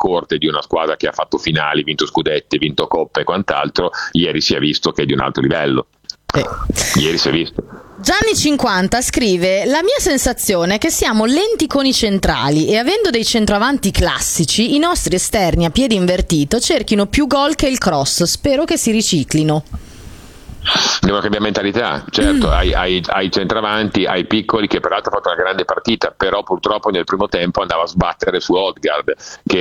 corte di una squadra che ha fatto finali, vinto scudetti, vinto coppe e quant'altro, ieri si è visto che è di un altro livello. Ieri si è visto. Gianni 50 scrive: la mia sensazione è che siamo lenti con i centrali e avendo dei centroavanti classici, i nostri esterni a piede invertito cerchino più gol che il cross. Spero che si riciclino. Devono cambiare mentalità, certo. Hai centravanti, hai piccoli, che peraltro ha fatto una grande partita, però purtroppo nel primo tempo andava a sbattere su Odegaard,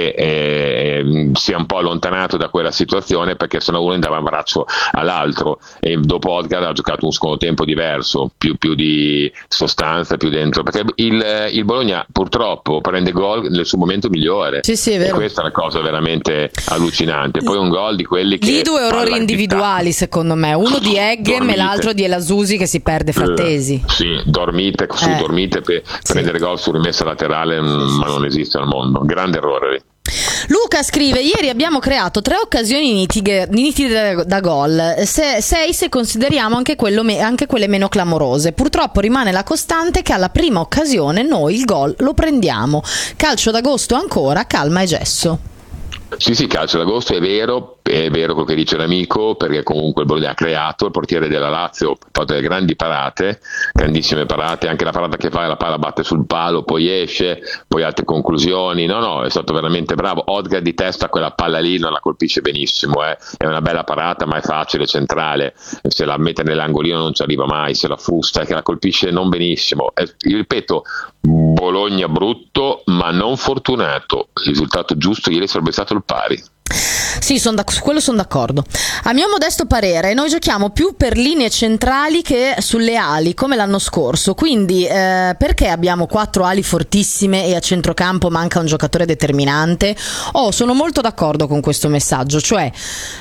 che si è un po' allontanato da quella situazione, perché sennò uno andava a braccio all'altro, e dopo Odegaard ha giocato un secondo tempo diverso, più di sostanza, più dentro, perché il Bologna purtroppo prende gol nel suo momento migliore. Sì, è vero. E questa è la cosa veramente allucinante. Poi un gol di quelli che lì due errori individuali, secondo me, uno di Eggem e l'altro di Elasusi che si perde frattesi. Sì, dormite per prendere gol su rimessa laterale, ma non esiste al mondo. Grande errore. Luca scrive: ieri abbiamo creato 3 occasioni nitide da gol, 6 se consideriamo anche quelle meno clamorose. Purtroppo rimane la costante che alla prima occasione noi il gol lo prendiamo. Calcio d'agosto ancora, calma e gesso. Sì, calcio d'agosto, è vero quello che dice l'amico, perché comunque il Bologna ha creato, il portiere della Lazio ha fatto delle grandi parate, grandissime parate, anche la parata che fa, la palla batte sul palo, poi esce, poi altre conclusioni, no, è stato veramente bravo. Odegaard di testa quella palla lì non la colpisce benissimo, è una bella parata, ma è facile, centrale, se la mette nell'angolino non ci arriva mai, se la frusta, che la colpisce non benissimo. Io ripeto, Bologna brutto ma non fortunato, il risultato giusto ieri sarebbe stato il pari. Sì, su quello sono d'accordo. A mio modesto parere noi giochiamo più per linee centrali che sulle ali come l'anno scorso, quindi perché abbiamo 4 ali fortissime e a centrocampo manca un giocatore determinante? Sono molto d'accordo con questo messaggio, cioè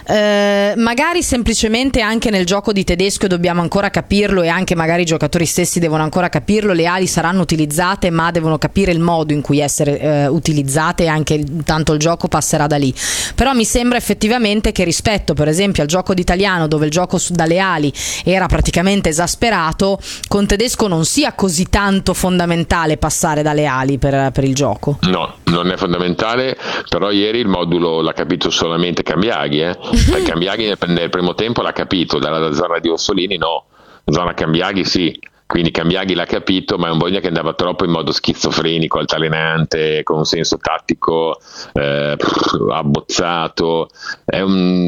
magari semplicemente anche nel gioco di Tedesco dobbiamo ancora capirlo, e anche magari i giocatori stessi devono ancora capirlo. Le ali saranno utilizzate, ma devono capire il modo in cui essere utilizzate, e anche tanto il gioco passerà da lì. Però mi sembra effettivamente che rispetto per esempio al gioco d'Italiano, dove il gioco dalle ali era praticamente esasperato, con Tedesco non sia così tanto fondamentale passare dalle ali per il gioco. No, non è fondamentale, però ieri il modulo l'ha capito solamente Cambiaghi, Cambiaghi nel primo tempo l'ha capito, dalla zona di Orsolini no, zona Cambiaghi sì. Quindi Cambiaghi l'ha capito, ma è un Bologna che andava troppo in modo schizofrenico, altalenante, con un senso tattico abbozzato. È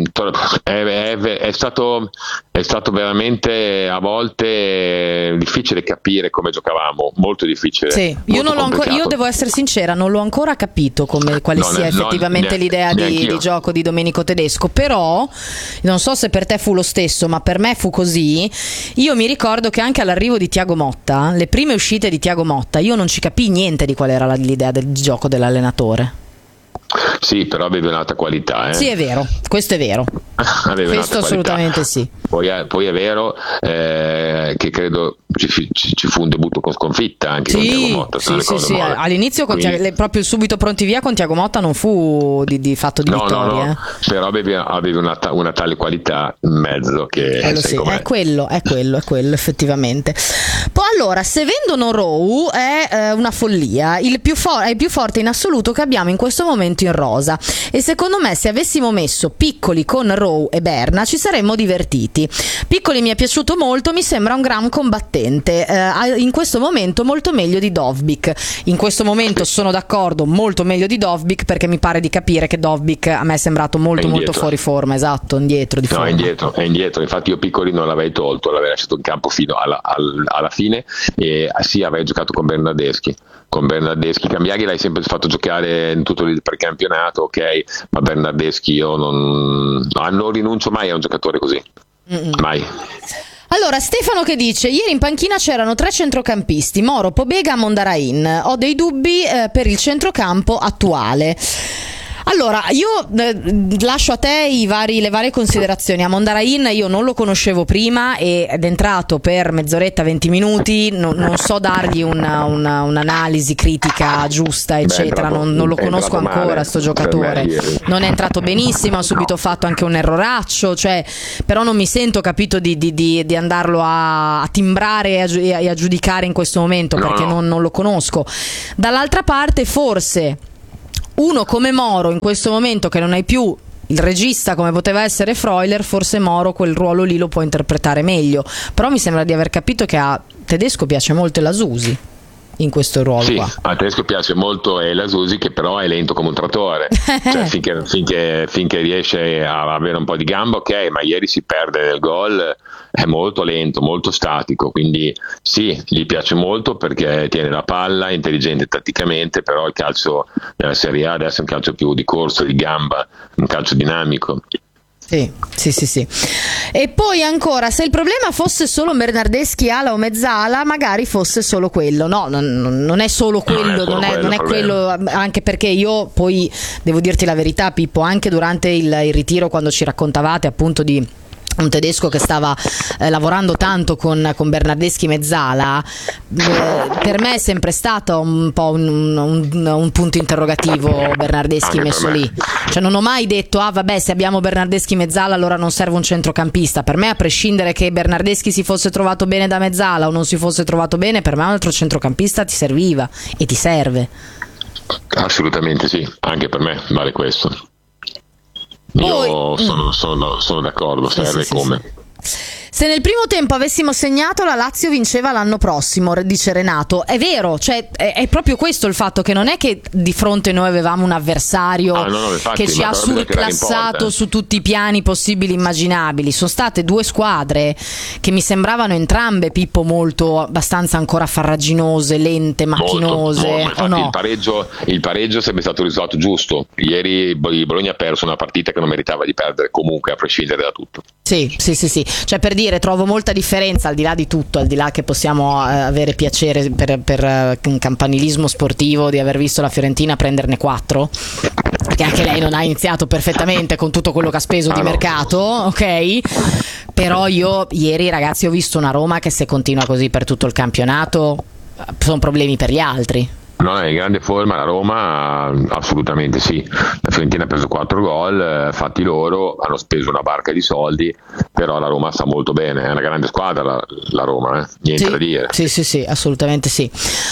stato veramente a volte difficile capire come giocavamo, molto difficile. Sì, io devo essere sincera, non l'ho ancora capito quale sia effettivamente l'idea di gioco di Domenico Tedesco, però non so se per te fu lo stesso, ma per me fu così. Io mi ricordo che anche all'arrivo di Thiago Motta, le prime uscite di Thiago Motta, io non ci capii niente di qual era l'idea del gioco dell'allenatore. Sì, però aveva un'alta qualità. Sì, è vero, questo è vero. Questo assolutamente sì. Poi è vero che credo ci fu un debutto con sconfitta anche con Thiago Motta. Sì. All'inizio proprio subito pronti via con Thiago Motta non fu di fatto di vittoria. No. Però avevi una tale qualità in mezzo che è quello effettivamente. Poi allora, se vendono Rowe è una follia, è il più forte in assoluto che abbiamo in questo momento in rosa, e secondo me se avessimo messo Piccoli con Rowe e Berna ci saremmo divertiti. Piccoli mi è piaciuto molto, mi sembra un gran combattente, in questo momento molto meglio di Dovbyk. In questo momento sono d'accordo, molto meglio di Dovbyk, perché mi pare di capire che Dovbyk a me è sembrato molto fuori forma, esatto, indietro di forma. È indietro, infatti io Piccoli non l'avrei tolto, l'avrei lasciato in campo fino alla fine, e sì, avrei giocato con Bernardeschi. Cambiaghi l'hai sempre fatto giocare in tutto il precampionato, ok, ma Bernardeschi io non rinuncio mai a un giocatore così. Mai. Allora, Stefano che dice: ieri in panchina c'erano 3 centrocampisti, Moro, Pobega, Mondarain. Ho dei dubbi per il centrocampo attuale. Allora, io lascio a te le varie considerazioni. A Mondarain io non lo conoscevo prima ed è entrato per mezz'oretta, 20 minuti, non so dargli un'analisi critica giusta, eccetera. Non lo conosco ancora sto giocatore. Non è entrato benissimo, ha subito fatto anche un erroraccio, però non mi sento capito di andarlo a timbrare e a giudicare in questo momento, perché non lo conosco. Dall'altra parte forse uno come Moro in questo momento, che non hai più il regista come poteva essere Freuler, forse Moro quel ruolo lì lo può interpretare meglio, però mi sembra di aver capito che a Tedesco piace molto la Susi in questo ruolo. Sì, qua a Tedesco piace molto la Susi, che però è lento come un trattore, cioè finché riesce a avere un po' di gamba, ok, ma ieri si perde nel gol, è molto lento, molto statico, quindi sì, gli piace molto perché tiene la palla, è intelligente tatticamente, però il calcio nella Serie A adesso è un calcio più di corsa, di gamba, un calcio dinamico. Sì. E poi ancora, se il problema fosse solo Bernardeschi ala o mezzala, magari fosse solo quello. No, non è solo quello, non è quello, anche perché io poi devo dirti la verità, Pippo, anche durante il ritiro, quando ci raccontavate appunto di un Tedesco che stava lavorando tanto con Bernardeschi mezzala, per me è sempre stato un po' un punto interrogativo Bernardeschi Anche messo lì, cioè non ho mai detto vabbè, se abbiamo Bernardeschi mezzala allora non serve un centrocampista. Per me, a prescindere che Bernardeschi si fosse trovato bene da mezzala o non si fosse trovato bene, per me un altro centrocampista ti serviva e ti serve. Assolutamente sì, anche per me vale questo. Io sono d'accordo, serve come. Se nel primo tempo avessimo segnato, la Lazio vinceva l'anno prossimo, dice Renato. È vero, cioè è proprio questo il fatto, che non è che di fronte noi avevamo un avversario infatti, che ci ha surclassato su tutti i piani possibili e immaginabili. Sono state due squadre che mi sembravano entrambe, Pippo, abbastanza ancora farraginose, lente, macchinose. Molto. O no? Il pareggio sarebbe stato risultato giusto. Ieri il Bologna ha perso una partita che non meritava di perdere comunque, a prescindere da tutto. Sì. Cioè, per dire, trovo molta differenza, al di là di tutto, al di là che possiamo avere piacere per un campanilismo sportivo di aver visto la Fiorentina prenderne 4, perché anche lei non ha iniziato perfettamente con tutto quello che ha speso di mercato, ok? Però io ieri, ragazzi, ho visto una Roma che, se continua così per tutto il campionato, sono problemi per gli altri. No, è in grande forma la Roma, assolutamente sì. La Fiorentina ha preso 4 gol, fatti loro, hanno speso una barca di soldi, però la Roma sta molto bene, è una grande squadra la Roma, niente da dire. Sì, assolutamente sì.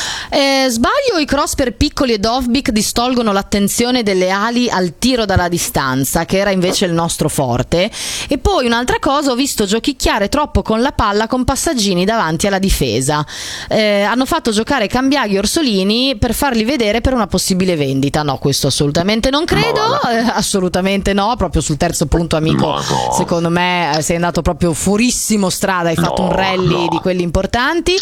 Sbaglio, i cross per Piccoli e Dovbyk distolgono l'attenzione delle ali al tiro dalla distanza, che era invece il nostro forte. E poi un'altra cosa, ho visto giochicchiare troppo con la palla con Passaggini davanti alla difesa. Hanno fatto giocare Cambiaghi e Orsolini per farli vedere per una possibile vendita. No, questo assolutamente non credo, assolutamente no, proprio sul terzo punto, amico, secondo me sei andato proprio fuorissimo strada, hai fatto un rally di quelli importanti.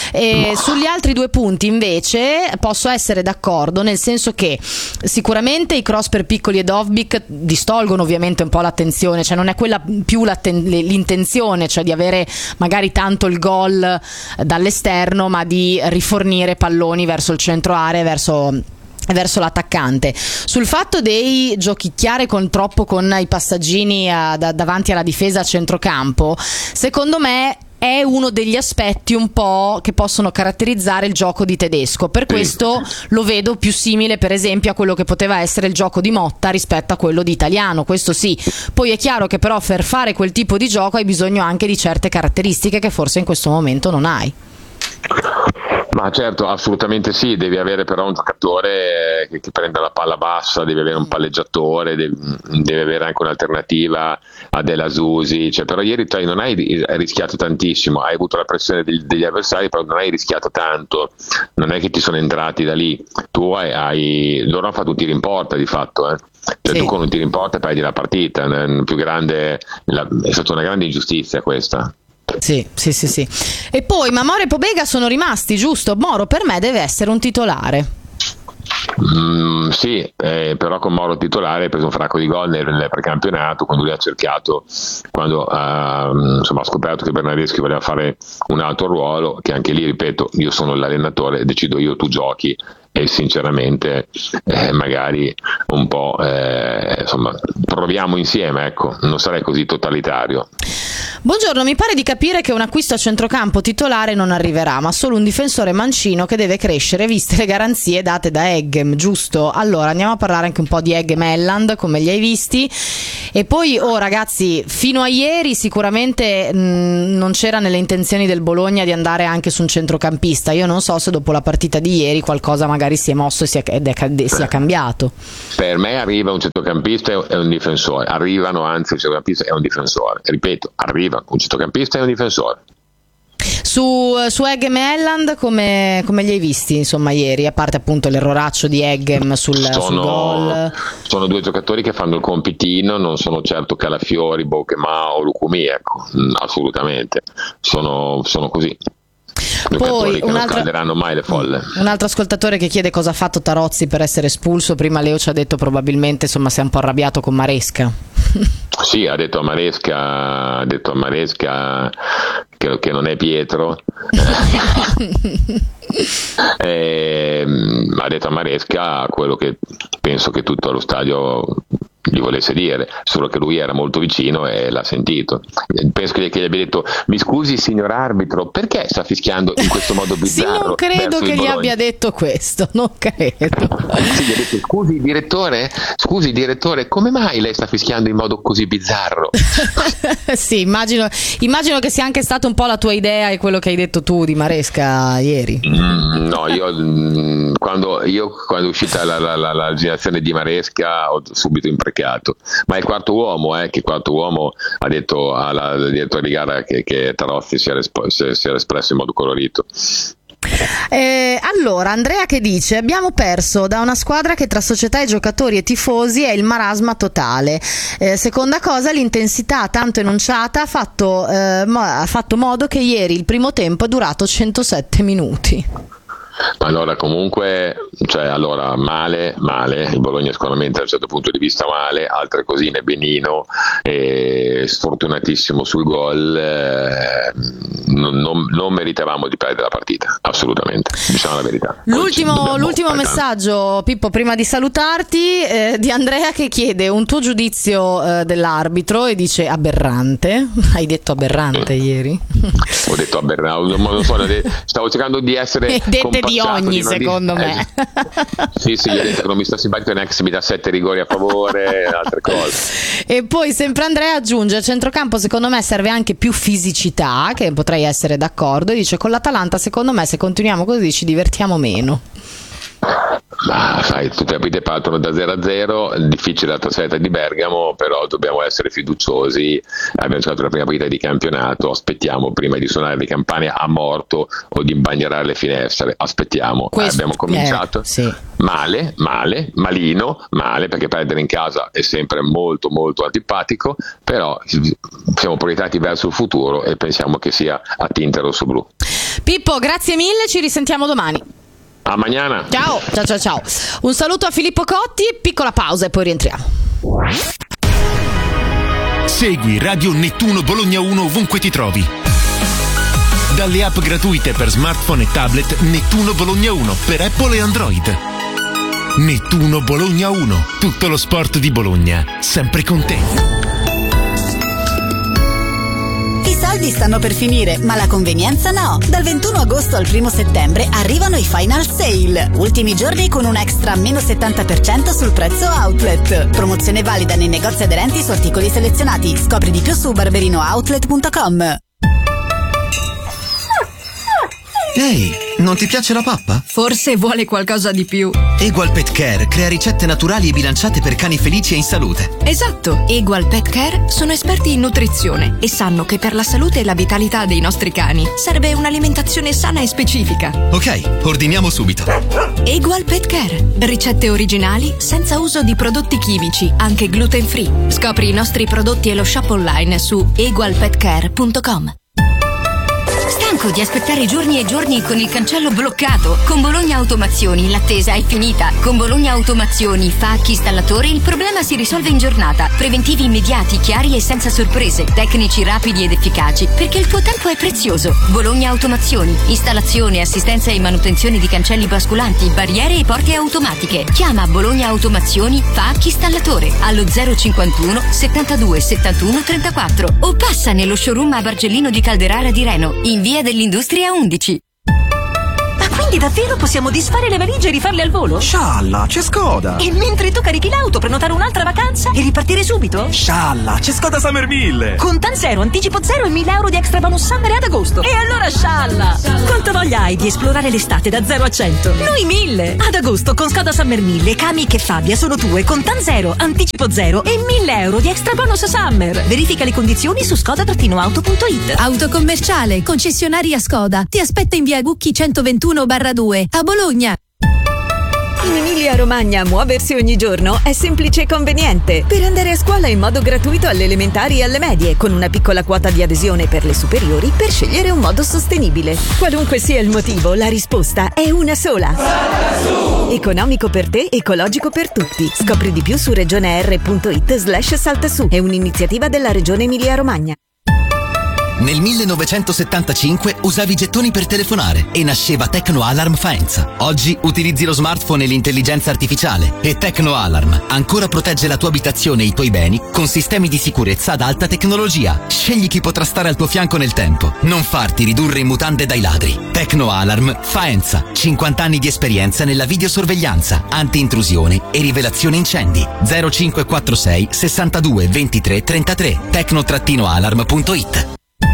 Sugli altri due punti invece posso essere d'accordo, nel senso che sicuramente i cross per Piccoli e Dovbyk distolgono ovviamente un po' l'attenzione, cioè non è quella più l'intenzione, cioè di avere magari tanto il gol dall'esterno, ma di rifornire palloni verso il centro area, verso l'attaccante. Sul fatto dei giochicchiare troppo con i Passaggini davanti alla difesa a centrocampo, secondo me è uno degli aspetti un po' che possono caratterizzare il gioco di Tedesco. Per questo lo vedo più simile, per esempio, a quello che poteva essere il gioco di Motta rispetto a quello di Italiano, questo sì. Poi è chiaro che però per fare quel tipo di gioco hai bisogno anche di certe caratteristiche che forse in questo momento non hai. Ma certo, assolutamente sì, devi avere però un giocatore che prenda la palla bassa, devi avere un palleggiatore, devi avere anche un'alternativa a Della Susi, cioè, però ieri non hai rischiato tantissimo, hai avuto la pressione degli avversari, però non hai rischiato tanto, non è che ti sono entrati da lì, loro hanno fatto un tiro in porta di fatto, Cioè, tu con un tiro in porta perdi la partita, è stata una grande ingiustizia questa. Sì. E poi Moro e Pobega sono rimasti, giusto? Moro per me deve essere un titolare. Sì, però con Moro titolare hai preso un fracco di gol nel precampionato, quando lui ha cercato, quando ha scoperto che Bernardeschi voleva fare un altro ruolo, che anche lì, ripeto, io sono l'allenatore, decido io, tu giochi, e sinceramente magari un po' proviamo insieme, ecco, non sarei così totalitario. Buongiorno, mi pare di capire che un acquisto a centrocampo titolare non arriverà, ma solo un difensore mancino che deve crescere viste le garanzie date da Eggem, giusto? Allora andiamo a parlare anche un po' di Eggem Elland, come li hai visti. E poi ragazzi, fino a ieri sicuramente non c'era nelle intenzioni del Bologna di andare anche su un centrocampista. Io non so se dopo la partita di ieri qualcosa magari si è mosso e sia cambiato. Per me arriva un centrocampista e un difensore, un centrocampista e un difensore, ripeto, arriva un centrocampista e un difensore. Su Eggem e Elland come li hai visti insomma ieri, a parte appunto l'erroraccio di Eggem sul gol? Sono due giocatori che fanno il compitino, non sono certo Calafiori, Boukema o Lukumi, ecco, assolutamente, sono così. Poi non calderanno mai le folle. Un altro ascoltatore che chiede cosa ha fatto Tarozzi per essere espulso. Prima Leo ci ha detto probabilmente insomma si è un po' arrabbiato con Maresca. Sì, ha detto a Maresca che non è Pietro. Ha detto a Maresca quello che penso che tutto lo stadio gli volesse dire, solo che lui era molto vicino e l'ha sentito. Penso che gli abbia detto: mi scusi signor arbitro, perché sta fischiando in questo modo bizzarro? Sì, non credo che gli abbia detto questo, non credo. Sì, gli ha detto: scusi direttore, come mai lei sta fischiando in modo così bizzarro? Sì, immagino che sia anche stata un po' la tua idea e quello che hai detto tu di Maresca ieri. No, quando è uscita la generazione di Maresca ho subito imprecato. Ma è il quarto uomo ha detto al direttore di gara che Tarozzi si era espresso in modo colorito. Allora Andrea che dice: abbiamo perso da una squadra che tra società e giocatori e tifosi è il marasma totale. Seconda cosa, l'intensità tanto enunciata ha fatto modo che ieri il primo tempo è durato 107 minuti. Allora comunque male, il Bologna sicuramente da un certo punto di vista male, altre cosine benino, sfortunatissimo sul gol, non meritavamo di perdere la partita, assolutamente, diciamo la verità. L'ultimo messaggio, Pippo, prima di salutarti, di Andrea che chiede un tuo giudizio dell'arbitro e dice aberrante. Hai detto aberrante ieri? Ho detto aberrante, non so, stavo cercando di essere di ogni, secondo me. Sì, gli ho detto che non mi sto simpatico neanche se mi dà 7 rigori a favore e altre cose. E poi sempre Andrea aggiunge: a centrocampo secondo me serve anche più fisicità, che potrei essere d'accordo, e dice: con l'Atalanta secondo me se continuiamo così ci divertiamo meno. Ma sai, tutte le partite partono da 0-0, difficile la trasferta di Bergamo, però dobbiamo essere fiduciosi. Abbiamo giocato la prima partita di campionato, aspettiamo prima di suonare le campane a morto o di imbagnerare le finestre, aspettiamo. Abbiamo cominciato sì. malino, perché perdere in casa è sempre molto molto antipatico, però siamo proiettati verso il futuro e pensiamo che sia a tinte rosso-blu. Pippo, grazie mille, ci risentiamo domani. A mañana. Ciao. Un saluto a Filippo Cotti, piccola pausa e poi rientriamo. Segui Radio Nettuno Bologna 1 ovunque ti trovi. Dalle app gratuite per smartphone e tablet Nettuno Bologna 1 per Apple e Android. Nettuno Bologna 1, tutto lo sport di Bologna, sempre con te. I soldi stanno per finire, ma la convenienza no. Dal 21 agosto al 1 settembre arrivano i Final Sale. Ultimi giorni con un extra meno 70% sul prezzo outlet. Promozione valida nei negozi aderenti su articoli selezionati. Scopri di più su barberinooutlet.com. Ehi, non ti piace la pappa? Forse vuole qualcosa di più. Egual Pet Care crea ricette naturali e bilanciate per cani felici e in salute. Esatto, Egual Pet Care sono esperti in nutrizione e sanno che per la salute e la vitalità dei nostri cani serve un'alimentazione sana e specifica. Ok, ordiniamo subito. Egual Pet Care, ricette originali senza uso di prodotti chimici, anche gluten free. Scopri i nostri prodotti e lo shop online su egualpetcare.com. Stanco di aspettare giorni e giorni con il cancello bloccato? Con Bologna Automazioni l'attesa è finita. Con Bologna Automazioni, Facchi, installatore, il problema si risolve in giornata. Preventivi immediati, chiari e senza sorprese. Tecnici rapidi ed efficaci, perché il tuo tempo è prezioso. Bologna Automazioni, installazione, assistenza e manutenzione di cancelli basculanti, barriere e porte automatiche. Chiama Bologna Automazioni, Facchi, installatore allo 051 72 71 34 o passa nello showroom a Bargellino di Calderara di Reno, in via dell'Industria 11. Ma quindi davvero possiamo disfare le valigie e rifarle al volo? Scialla, c'è Skoda! E mentre tu carichi l'auto, prenotare un'altra vacanza e ripartire subito? Scialla, c'è Skoda Summer 1000! Con TAN zero, anticipo zero e 1.000 euro di extra bonus summer ad agosto. E allora scialla! Quanta voglia hai di esplorare l'estate da 0 a 100? Noi 1.000! Ad agosto con Skoda Summer 1000, Kamiq e Fabia sono tue con TAN zero, anticipo zero e 1.000 euro di extra bonus summer. Verifica le condizioni su skoda-auto.it. Autocommerciale, concessionaria Skoda. Ti aspetta in via Gucchi 121/2 a Bologna. In Emilia-Romagna muoversi ogni giorno è semplice e conveniente. Per andare a scuola in modo gratuito alle elementari e alle medie, con una piccola quota di adesione per le superiori, per scegliere un modo sostenibile. Qualunque sia il motivo, la risposta è una sola. Economico per te, ecologico per tutti. Scopri di più su regioneR.it/saltasu. È un'iniziativa della Regione Emilia-Romagna. Nel 1975 usavi i gettoni per telefonare e nasceva Tecno Alarm Faenza. Oggi utilizzi lo smartphone e l'intelligenza artificiale e Tecno Alarm ancora protegge la tua abitazione e i tuoi beni con sistemi di sicurezza ad alta tecnologia. Scegli chi potrà stare al tuo fianco nel tempo. Non farti ridurre in mutande dai ladri. Tecno Alarm Faenza. 50 anni di esperienza nella videosorveglianza, anti-intrusione e rivelazione incendi. 0546 62 23 33. Tecno-alarm.it.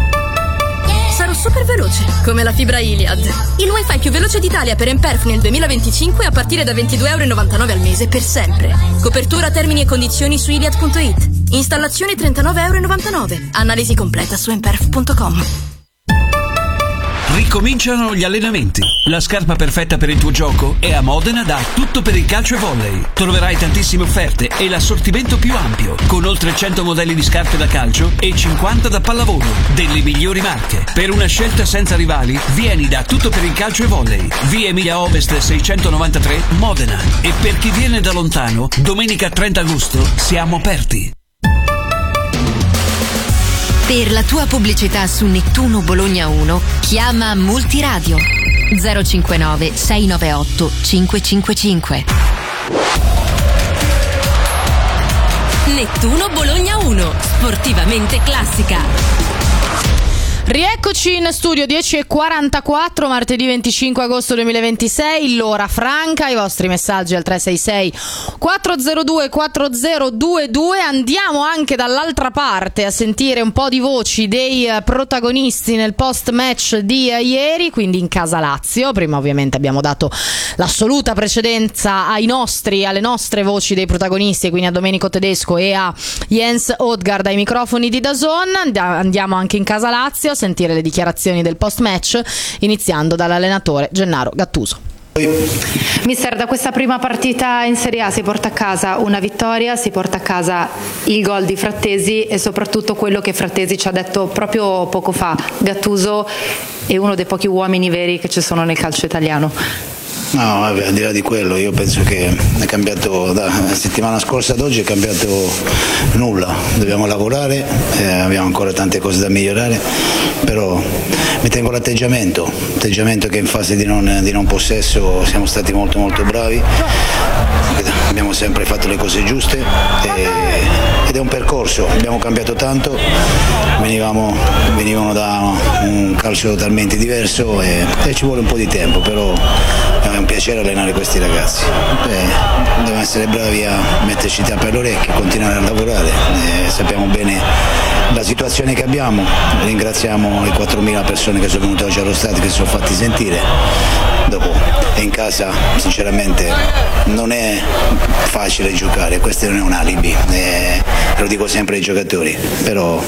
Sarò super veloce, come la fibra Iliad. Il wifi più veloce d'Italia per Emperf nel 2025 a partire da €22,99 al mese per sempre. Copertura, termini e condizioni su iliad.it. Installazione €39,99. Analisi completa su emperf.com. Ricominciano gli allenamenti. La scarpa perfetta per il tuo gioco è a Modena da Tutto per il calcio e volley. Troverai tantissime offerte e l'assortimento più ampio, con oltre 100 modelli di scarpe da calcio e 50 da pallavolo, delle migliori marche. Per una scelta senza rivali, vieni da Tutto per il calcio e volley, via Emilia Ovest 693, Modena. E per chi viene da lontano, domenica 30 agosto siamo aperti. Per la tua pubblicità su Nettuno Bologna 1, chiama Multiradio 059 698 555. Nettuno Bologna 1, sportivamente classica. Rieccoci in studio, 10:44, martedì 25 agosto 2026, l'ora franca, i vostri messaggi al 366 402 4022. Andiamo anche dall'altra parte a sentire un po' di voci dei protagonisti nel post match di ieri, quindi in casa Lazio. Prima ovviamente abbiamo dato l'assoluta precedenza alle nostre voci dei protagonisti, quindi a Domenico Tedesco e a Jens Odgaard ai microfoni di DAZN. Andiamo anche in casa Lazio a sentire le dichiarazioni del post match, iniziando dall'allenatore Gennaro Gattuso. Mister, da questa prima partita in Serie A si porta a casa una vittoria, si porta a casa il gol di Frattesi e soprattutto quello che Frattesi ci ha detto proprio poco fa: Gattuso è uno dei pochi uomini veri che ci sono nel calcio italiano. No, vabbè, al di là di quello, io penso che è cambiato da settimana scorsa ad oggi, è cambiato nulla. Dobbiamo lavorare, abbiamo ancora tante cose da migliorare, però mi tengo l'atteggiamento che in fase di non possesso siamo stati molto molto bravi, abbiamo sempre fatto le cose giuste ed è un percorso. Abbiamo cambiato tanto, venivano da un calcio totalmente diverso e ci vuole un po' di tempo, però è un piacere allenare questi ragazzi. Dobbiamo essere bravi a metterci tappa alle orecchie, continuare a lavorare. Sappiamo bene la situazione che abbiamo, ringraziamo le 4.000 persone che sono venute oggi allo stadio, che si sono fatti sentire. Dopo in casa sinceramente non è facile giocare, questo non è un alibi, lo dico sempre ai giocatori, però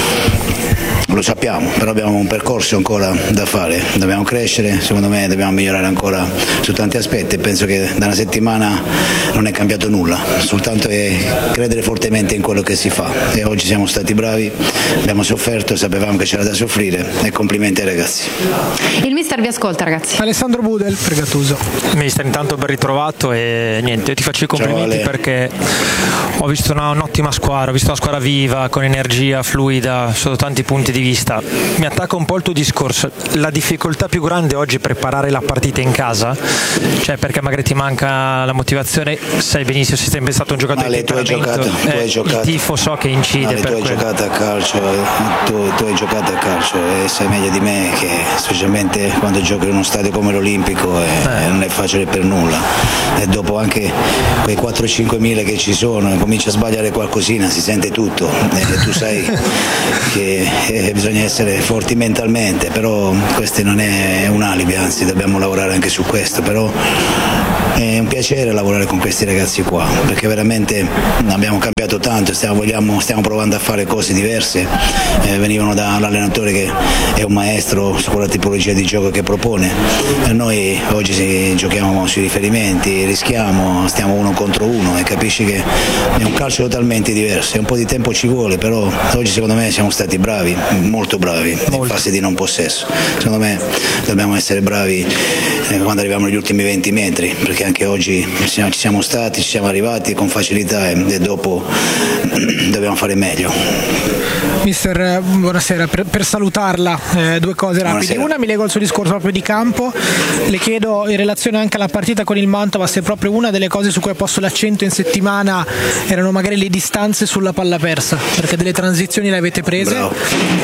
lo sappiamo, però abbiamo un percorso ancora da fare, dobbiamo crescere, secondo me dobbiamo migliorare ancora su tanti aspetti. Penso che da una settimana non è cambiato nulla, soltanto credere fortemente in quello che si fa, e oggi siamo stati bravi, abbiamo sofferto, sapevamo che c'era da soffrire, e complimenti ai ragazzi. Il mister vi ascolta, ragazzi. Alessandro Budel per Gattuso. Mister, intanto ben ritrovato, e niente, io ti faccio i complimenti perché ho visto un'ottima squadra, ho visto una squadra viva, con energia, fluida, sotto tanti punti di vista. Mi attacca un po' il tuo discorso, la difficoltà più grande oggi è preparare la partita in casa, cioè perché magari ti manca la motivazione, sai benissimo, sei sempre stato un giocatore di temperamento, il tifo so che incide per tu hai giocato a calcio, tu hai giocato a calcio e sai meglio di me che specialmente quando giochi in uno stadio come l'Olimpico non è facile per nulla, e dopo anche quei 4-5 mila che ci sono comincia a sbagliare qualcosina, si sente tutto, e tu sai che bisogna essere forti mentalmente, però questo non è un alibi, anzi dobbiamo lavorare anche su questo, però è un piacere lavorare con questi ragazzi qua, perché veramente abbiamo cambiato tanto, stiamo provando a fare cose diverse, venivano dall'allenatore che è un maestro su quella tipologia di gioco che propone, e noi oggi giochiamo sui riferimenti, rischiamo, stiamo 1 contro 1 e capisci che è un calcio totalmente diverso, e un po' di tempo ci vuole, però oggi secondo me siamo stati bravi, molto bravi in fase di non possesso. Secondo me dobbiamo essere bravi quando arriviamo agli ultimi 20 metri, perché anche oggi ci siamo stati, ci siamo arrivati con facilità, e dopo dobbiamo fare meglio. Mister, buonasera, per salutarla 2 cose rapide. Buonasera. Una, mi lego al suo discorso proprio di campo, le chiedo in relazione anche alla partita con il Mantova se proprio una delle cose su cui ha posto l'accento in settimana erano magari le distanze sulla palla persa, perché delle transizioni le avete prese. Bravo.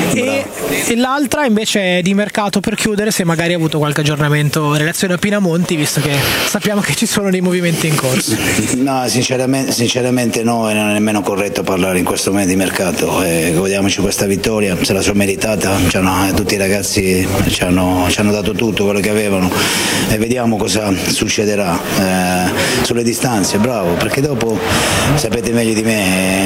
E l'altra invece è di mercato, per chiudere, se magari ha avuto qualche aggiornamento in relazione a Pinamonti, visto che sappiamo che ci sono dei movimenti in corso. No, sinceramente no, e non è nemmeno corretto parlare in questo momento di mercato, godiamoci questa vittoria, se la sono meritata, tutti i ragazzi ci hanno dato tutto quello che avevano, e vediamo cosa succederà sulle distanze. Bravo, perché dopo sapete meglio di me,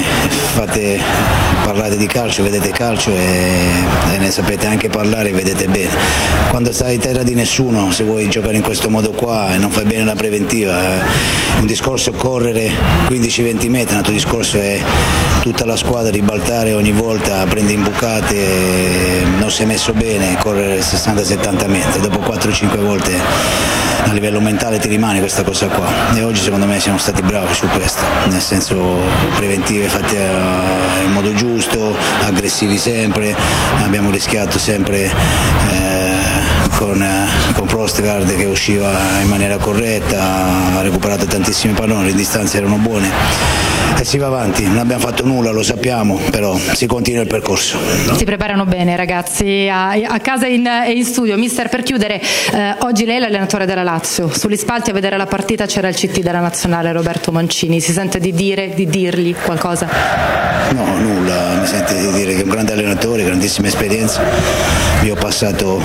parlate di calcio, vedete calcio e ne sapete anche parlare, vedete bene. Quando stai in terra di nessuno, se vuoi giocare in questo modo qua e non fai bene la preventiva, un discorso è correre 15-20 metri, un altro discorso è tutta la squadra ribaltare ogni volta, prende imbucate, non si è messo bene, correre 60-70 metri, dopo 4-5 volte a livello mentale ti rimane questa cosa qua, e oggi secondo me siamo stati bravi su questo, nel senso preventive fatte in modo giusto, aggressivi sempre, abbiamo rischiato sempre con Prostgard che usciva in maniera corretta, ha recuperato tantissimi palloni, le distanze erano buone e si va avanti. Non abbiamo fatto nulla, lo sappiamo, però si continua il percorso. Si preparano bene, ragazzi, a casa e in studio. Mister, per chiudere, oggi lei è l'allenatore della Lazio, sugli spalti a vedere la partita c'era il CT della nazionale Roberto Mancini, si sente di dirgli qualcosa? No, nulla, mi sente di dire che è un grande allenatore, grandissima esperienza. Io ho passato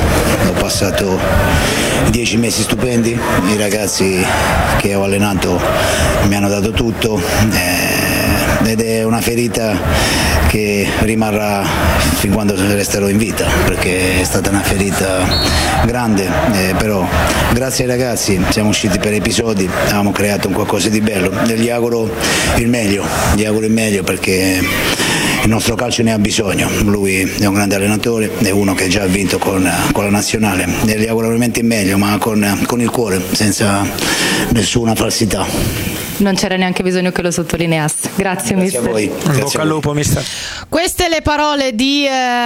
10 mesi stupendi, i ragazzi che ho allenato mi hanno dato tutto, ed è una ferita che rimarrà fin quando resterò in vita, perché è stata una ferita grande, però grazie ai ragazzi siamo usciti per episodi, abbiamo creato un qualcosa di bello e gli auguro il meglio perché il nostro calcio ne ha bisogno. Lui è un grande allenatore, è uno che già ha vinto con la nazionale e gli auguro veramente il meglio, ma con il cuore, senza nessuna falsità. Non c'era neanche bisogno che lo sottolineasse. Grazie mister. A voi. Bocca al lupo, mister. Queste le parole di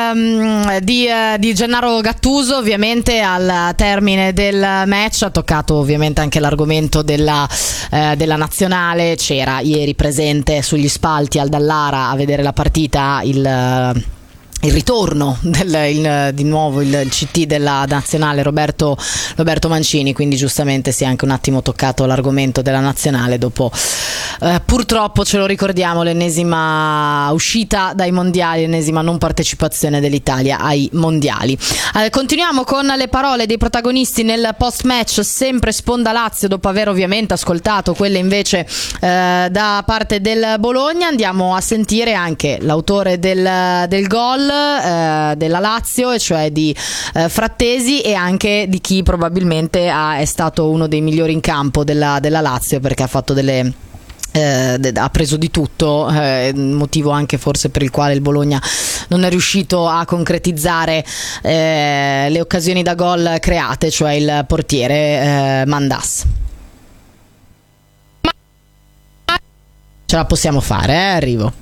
Gennaro Gattuso. Ovviamente al termine del match ha toccato ovviamente anche l'argomento della nazionale. C'era ieri presente sugli spalti al Dallara a vedere la partita il il ritorno di nuovo il CT della nazionale Roberto Mancini, quindi giustamente si è anche un attimo toccato l'argomento della nazionale dopo purtroppo, ce lo ricordiamo, l'ennesima uscita dai mondiali, l'ennesima non partecipazione dell'Italia ai mondiali. Continuiamo con le parole dei protagonisti nel post match, sempre sponda Lazio, dopo aver ovviamente ascoltato quelle invece da parte del Bologna. Andiamo a sentire anche l'autore del gol della Lazio, e cioè di Frattesi, e anche di chi probabilmente è stato uno dei migliori in campo della Lazio, perché ha fatto ha preso di tutto, motivo anche forse per il quale il Bologna non è riuscito a concretizzare le occasioni da gol create, cioè il portiere Mandas. Ce la possiamo fare, arrivo.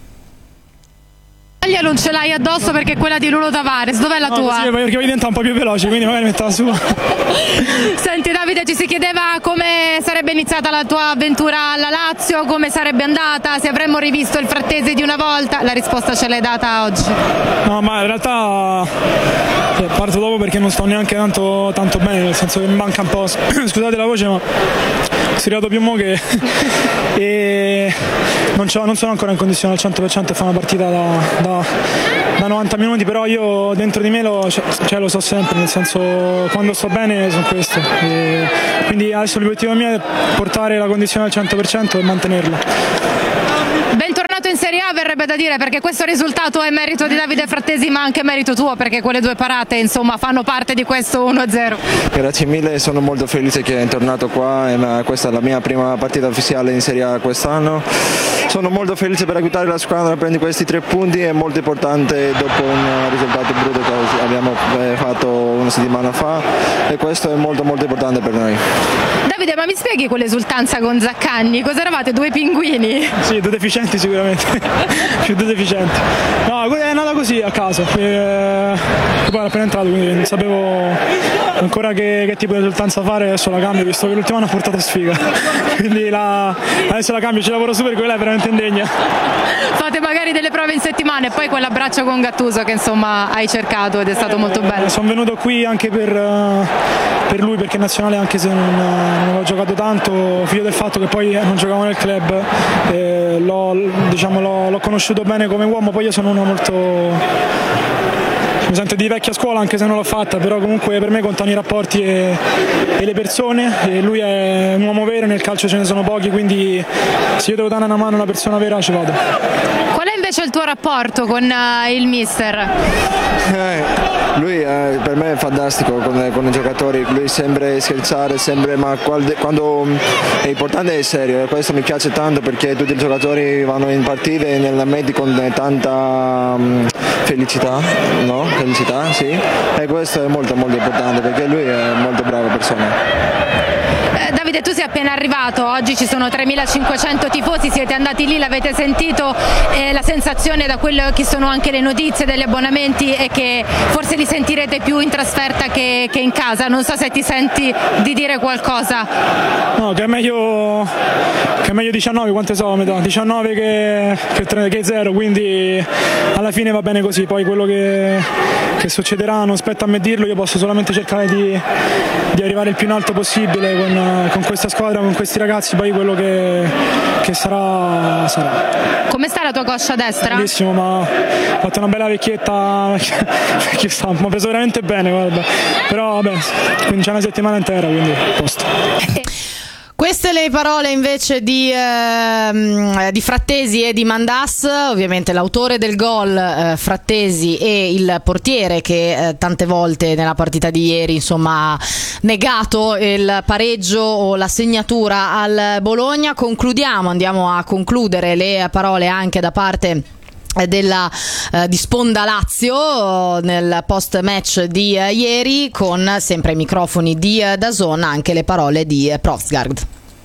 Non ce l'hai addosso perché è quella di Nuno Tavares. Dov'è la tua? Sì, perché diventa un po' più veloce, quindi magari metto la sua. Senti Davide, ci si chiedeva come sarebbe iniziata la tua avventura alla Lazio, come sarebbe andata, se avremmo rivisto il Frattesi di una volta. La risposta ce l'hai data oggi? No, ma in realtà parto dopo perché non sto neanche tanto bene, nel senso che mi manca un po', scusate la voce, ma sono arrivato più mo' che e non sono ancora in condizione al 100% di fare una partita da 90 minuti, però io dentro di me lo so sempre, nel senso, quando sto bene sono questo, e quindi adesso l'obiettivo mio è portare la condizione al 100% e mantenerla. Bentornato in Serie A, verrebbe da dire, perché questo risultato è merito di Davide Frattesi ma anche merito tuo, perché quelle due parate insomma fanno parte di questo 1-0. Grazie mille, sono molto felice che è tornato qua, e questa è la mia prima partita ufficiale in Serie A quest'anno. Sono molto felice per aiutare la squadra a prendere questi 3 punti, è molto importante dopo un risultato brutto che abbiamo fatto una settimana fa, e questo è molto molto importante per noi. Davide, ma mi spieghi quell'esultanza con Zaccagni? Cos'eravate, 2 pinguini? Sì, 2 deficienti sicuramente, più 2 deficienti. No, è andata così a caso, poi ero appena entrato, quindi non sapevo ancora che tipo di esultanza fare, adesso la cambio, visto che l'ultima hanno portato sfiga, quindi adesso la cambio, ci lavoro su perché quella è veramente indegna. Fate magari delle prove in settimana, e poi quell'abbraccio con Gattuso che insomma hai cercato ed è stato molto bello. Sono venuto qui anche per lui, perché in nazionale, anche se non avevo giocato tanto, figlio del fatto che poi non giocavo nel club, l'ho conosciuto bene come uomo. Poi io sono uno molto, mi sento di vecchia scuola anche se non l'ho fatta, però comunque per me contano i rapporti e le persone, e lui è un uomo vero, nel calcio ce ne sono pochi, quindi se io devo dare una mano a una persona vera ci vado. Qual è invece il tuo rapporto con il mister? Lui per me è fantastico con i giocatori, lui sembra scherzare, ma quando è importante è serio, e questo mi piace tanto perché tutti i giocatori vanno in partite nella media con tanta felicità, no? Felicità, sì, e questo è molto molto importante perché lui è molto brava persona. Davide, tu sei appena arrivato, oggi ci sono 3.500 tifosi, siete andati lì, l'avete sentito, la sensazione da quello che sono anche le notizie degli abbonamenti è che forse li sentirete più in trasferta che in casa, non so se ti senti di dire qualcosa. No, che è meglio 19, quante sono metà? 19 che 0, quindi alla fine va bene così, poi quello che succederà non spetta a me dirlo, io posso solamente cercare di arrivare il più in alto possibile con questa squadra, con questi ragazzi, poi quello che sarà. Come sta la tua coscia destra? Bellissimo, ma ho fatto una bella vecchietta, mi ha preso veramente bene, guarda. Però vabbè, quindi c'è una settimana intera, quindi posto. Queste le parole invece di Frattesi e di Mandas, ovviamente l'autore del gol Frattesi, e il portiere che tante volte nella partita di ieri insomma ha negato il pareggio o la segnatura al Bologna. Andiamo a concludere le parole anche da parte di Sponda Lazio nel post match di ieri, con sempre i microfoni di DAZN anche le parole di Prosgaard.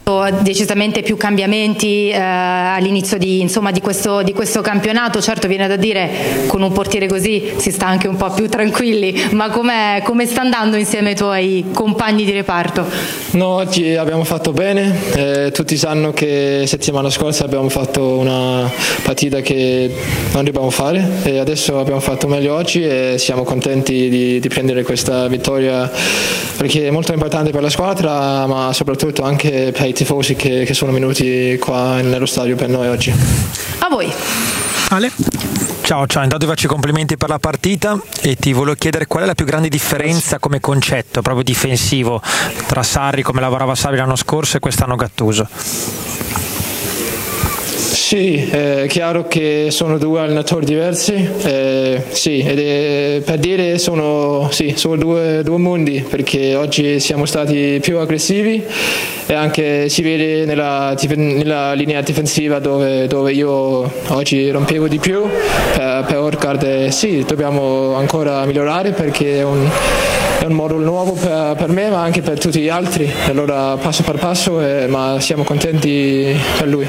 decisamente più cambiamenti all'inizio di questo campionato. Certo, viene da dire, con un portiere così si sta anche un po' più tranquilli, ma come sta andando insieme ai tuoi compagni di reparto? No, oggi abbiamo fatto bene, tutti sanno che settimana scorsa abbiamo fatto una partita che non dobbiamo fare e adesso abbiamo fatto meglio oggi e siamo contenti di prendere questa vittoria, perché è molto importante per la squadra, ma soprattutto anche per i tifosi che sono venuti qua nello stadio per noi oggi. A voi. Ale? Ciao, intanto ti faccio i complimenti per la partita e ti volevo chiedere qual è la più grande differenza come concetto proprio difensivo tra Sarri, come lavorava Sarri l'anno scorso, e quest'anno Gattuso. Sì, è chiaro che sono due allenatori diversi, sì, ed è, per dire sono due mondi, perché oggi siamo stati più aggressivi e anche si vede nella linea difensiva dove io oggi rompevo di più per Orkard. Sì, dobbiamo ancora migliorare perché è un modo nuovo per me ma anche per tutti gli altri, allora passo per passo, ma siamo contenti per lui.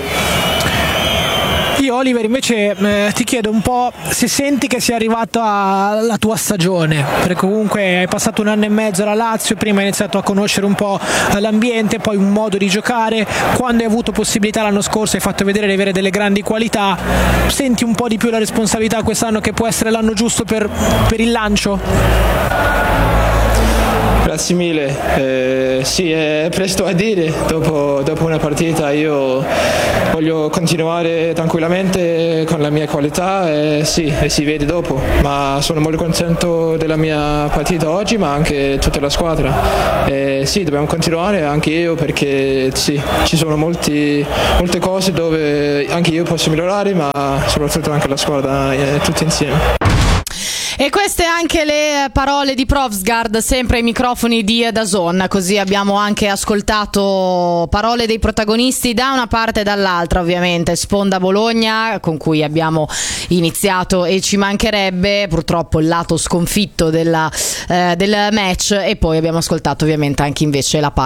Io, Oliver, invece ti chiedo un po' se senti che sia arrivata alla tua stagione, perché comunque hai passato 1 anno e mezzo alla Lazio, prima hai iniziato a conoscere un po' l'ambiente, poi un modo di giocare, quando hai avuto possibilità l'anno scorso hai fatto vedere di avere delle grandi qualità, senti un po' di più la responsabilità quest'anno che può essere l'anno giusto per il lancio? Grazie mille, sì, è presto a dire, dopo una partita io voglio continuare tranquillamente con la mia qualità e sì, e si vede dopo, ma sono molto contento della mia partita oggi ma anche tutta la squadra, e sì, dobbiamo continuare anche io perché sì, ci sono molte cose dove anche io posso migliorare ma soprattutto anche la squadra tutti insieme. E queste anche le parole di Provsgaard, sempre ai microfoni di DAZN, così abbiamo anche ascoltato parole dei protagonisti da una parte e dall'altra, ovviamente Sponda Bologna, con cui abbiamo iniziato e ci mancherebbe, purtroppo il lato sconfitto del match, e poi abbiamo ascoltato ovviamente anche invece la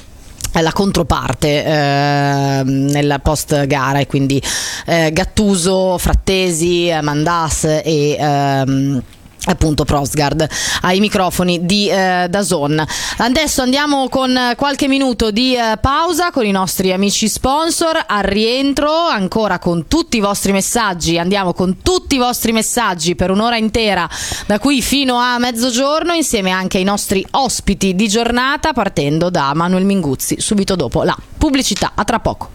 controparte nel post gara, e quindi Gattuso, Frattesi, Mandas e appunto Provsgaard ai microfoni di DAZN. Adesso andiamo con qualche minuto di pausa con i nostri amici sponsor. Al rientro ancora con tutti i vostri messaggi, andiamo con tutti i vostri messaggi per un'ora intera da qui fino a mezzogiorno, insieme anche ai nostri ospiti di giornata, partendo da Manuel Minguzzi subito dopo la pubblicità. A tra poco.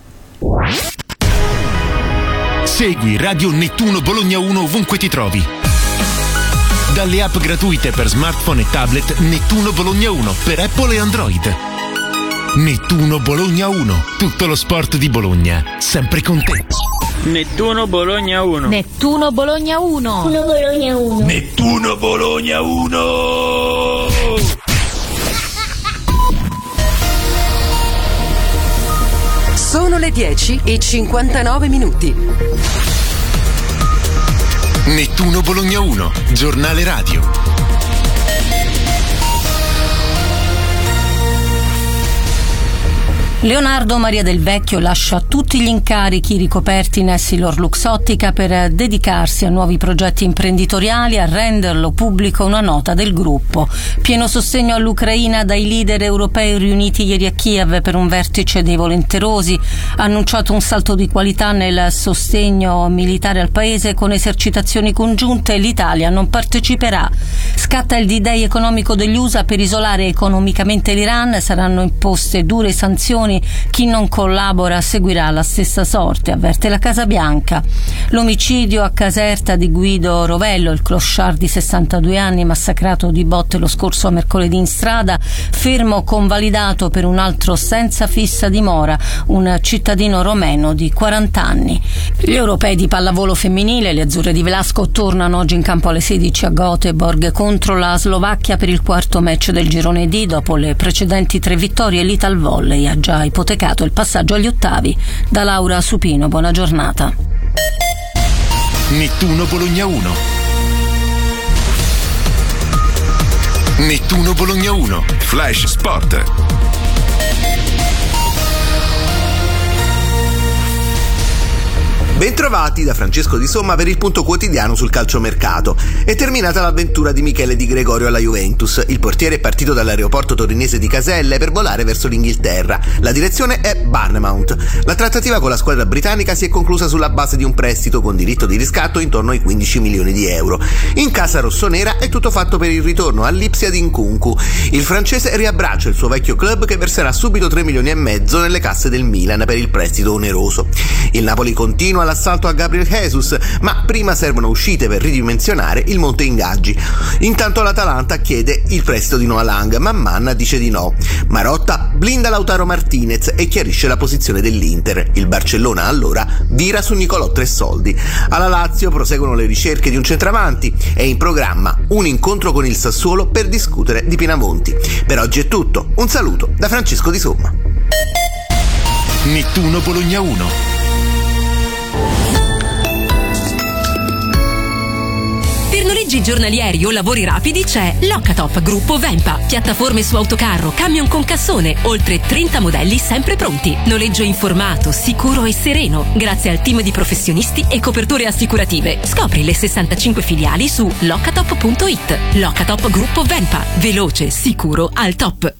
Segui Radio Nettuno Bologna 1 ovunque ti trovi. Dalle app gratuite per smartphone e tablet Nettuno Bologna 1 per Apple e Android. Nettuno Bologna 1, tutto lo sport di Bologna, sempre con te. Nettuno Bologna 1. Nettuno Bologna 1. Nettuno Bologna 1. Nettuno Bologna 1. Sono le 10:59. Nettuno Bologna 1, giornale radio. Leonardo Maria Del Vecchio lascia tutti gli incarichi ricoperti in Essilor Luxottica per dedicarsi a nuovi progetti imprenditoriali, a renderlo pubblico una nota del gruppo. Pieno sostegno all'Ucraina dai leader europei riuniti ieri a Kiev per un vertice dei volenterosi. Ha annunciato un salto di qualità nel sostegno militare al paese con esercitazioni congiunte. L'Italia non parteciperà. Scatta il D-Day economico degli USA per isolare economicamente l'Iran. Saranno imposte dure sanzioni. Chi non collabora seguirà la stessa sorte, avverte la Casa Bianca. L'omicidio a Caserta di Guido Rovello, il clochard di 62 anni massacrato di botte lo scorso mercoledì in strada, fermo convalidato per un altro senza fissa dimora, un cittadino romeno di 40 anni. Gli europei di pallavolo femminile, le azzurre di Velasco, tornano oggi in campo alle 16 a Göteborg contro la Slovacchia per il quarto match del girone D. Dopo le precedenti 3 vittorie, l'Italvolley ha già ipotecato il passaggio agli ottavi. Da Laura Supino, buona giornata. Nettuno Bologna 1. Nettuno Bologna 1, Flash Sport. Bentrovati da Francesco Di Somma per il punto quotidiano sul calciomercato. È terminata l'avventura di Michele Di Gregorio alla Juventus. Il portiere è partito dall'aeroporto torinese di Caselle per volare verso l'Inghilterra. La direzione è Bournemouth. La trattativa con la squadra britannica si è conclusa sulla base di un prestito con diritto di riscatto intorno ai 15 milioni di euro. In casa rossonera è tutto fatto per il ritorno all'Ipsia di Nkunku. Il francese riabbraccia il suo vecchio club che verserà subito 3 milioni e mezzo nelle casse del Milan per il prestito oneroso. Il Napoli continua l'assalto a Gabriel Jesus, ma prima servono uscite per ridimensionare il monte ingaggi. Intanto l'Atalanta chiede il prestito di Noah Lang, ma Manna dice di no. Marotta blinda Lautaro Martinez e chiarisce la posizione dell'Inter. Il Barcellona allora vira su Nicolò Tressoldi. Alla Lazio proseguono le ricerche di un centravanti. È in programma un incontro con il Sassuolo per discutere di Pinamonti. Per oggi è tutto. Un saluto da Francesco Di Somma. Nettuno Bologna 1. Per noleggi giornalieri o lavori rapidi c'è Locatop Gruppo Vempa. Piattaforme su autocarro, camion con cassone, oltre 30 modelli sempre pronti. Noleggio informato, sicuro e sereno, grazie al team di professionisti e coperture assicurative. Scopri le 65 filiali su locatop.it. Locatop Gruppo Vempa. Veloce, sicuro, al top.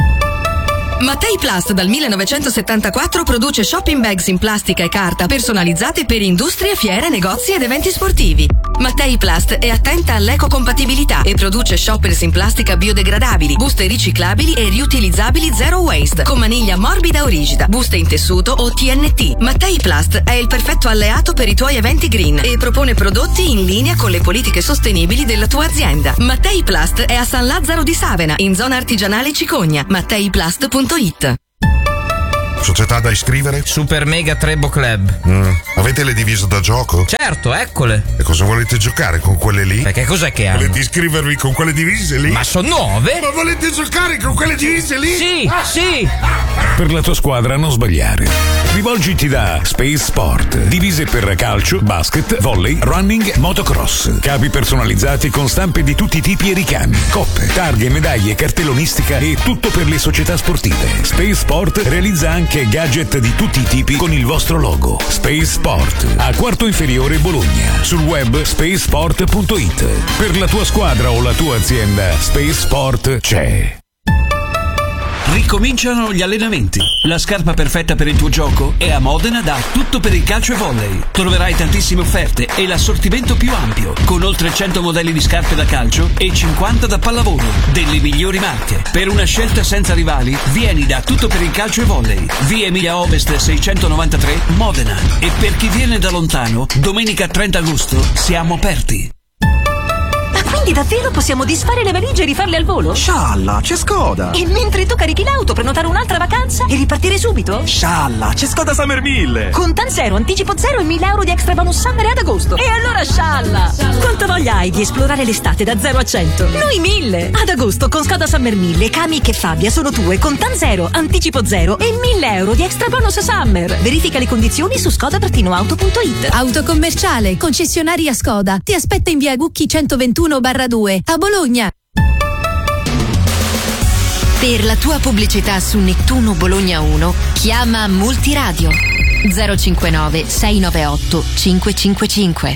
Mattei Plast dal 1974 produce shopping bags in plastica e carta personalizzate per industrie, fiere, negozi ed eventi sportivi. Mattei Plast è attenta all'ecocompatibilità e produce shoppers in plastica biodegradabili, buste riciclabili e riutilizzabili zero waste, con maniglia morbida o rigida, buste in tessuto o TNT. Mattei Plast è il perfetto alleato per i tuoi eventi green e propone prodotti in linea con le politiche sostenibili della tua azienda. Mattei Plast è a San Lazzaro di Savena, in zona artigianale Cicogna. MatteiPlast.it. Società da iscrivere? Super Mega Trebo Club. Avete le divise da gioco? Certo, eccole. E cosa volete giocare con quelle lì? Perché cos'è che hanno? Volete iscrivervi con quelle divise lì? Ma sono nuove? Ma volete giocare con quelle divise lì? Sì, sì. Per la tua squadra non sbagliare. Rivolgiti da Space Sport. Divise per calcio, basket, volley, running, motocross. Capi personalizzati con stampe di tutti i tipi e ricami. Coppe, targhe, medaglie, cartellonistica e tutto per le società sportive. Space Sport realizza anche gadget di tutti i tipi con il vostro logo. Space Sport, a Quarto Inferiore Bologna. Sul web spacesport.it. Per la tua squadra o la tua azienda, Space Sport c'è. Ricominciano gli allenamenti. La scarpa perfetta per il tuo gioco è a Modena da Tutto per il calcio e volley. Troverai tantissime offerte e l'assortimento più ampio, con oltre 100 modelli di scarpe da calcio e 50 da pallavolo, delle migliori marche. Per una scelta senza rivali, vieni da Tutto per il calcio e volley. Via Emilia Ovest 693, Modena. E per chi viene da lontano, domenica 30 agosto siamo aperti. Quindi davvero possiamo disfare le valigie e rifarle al volo? Scialla, c'è Skoda! E mentre tu carichi l'auto, prenotare un'altra vacanza e ripartire subito? Scialla, c'è Skoda Summer 1000! Con TAN zero, anticipo zero e 1.000 euro di extra bonus summer ad agosto. E allora scialla! Quanta voglia hai di esplorare l'estate da 0 a 100? Noi 1.000! Ad agosto con Skoda Summer 1000, Kamiq e Fabia sono tue con TAN zero, anticipo zero e 1.000 euro di extra bonus summer. Verifica le condizioni su skoda-auto.it. Autocommerciale, concessionaria Skoda. Ti aspetta in via Gucchi 121/2 a Bologna. Per la tua pubblicità su Nettuno Bologna 1 chiama Multiradio 059 698 555.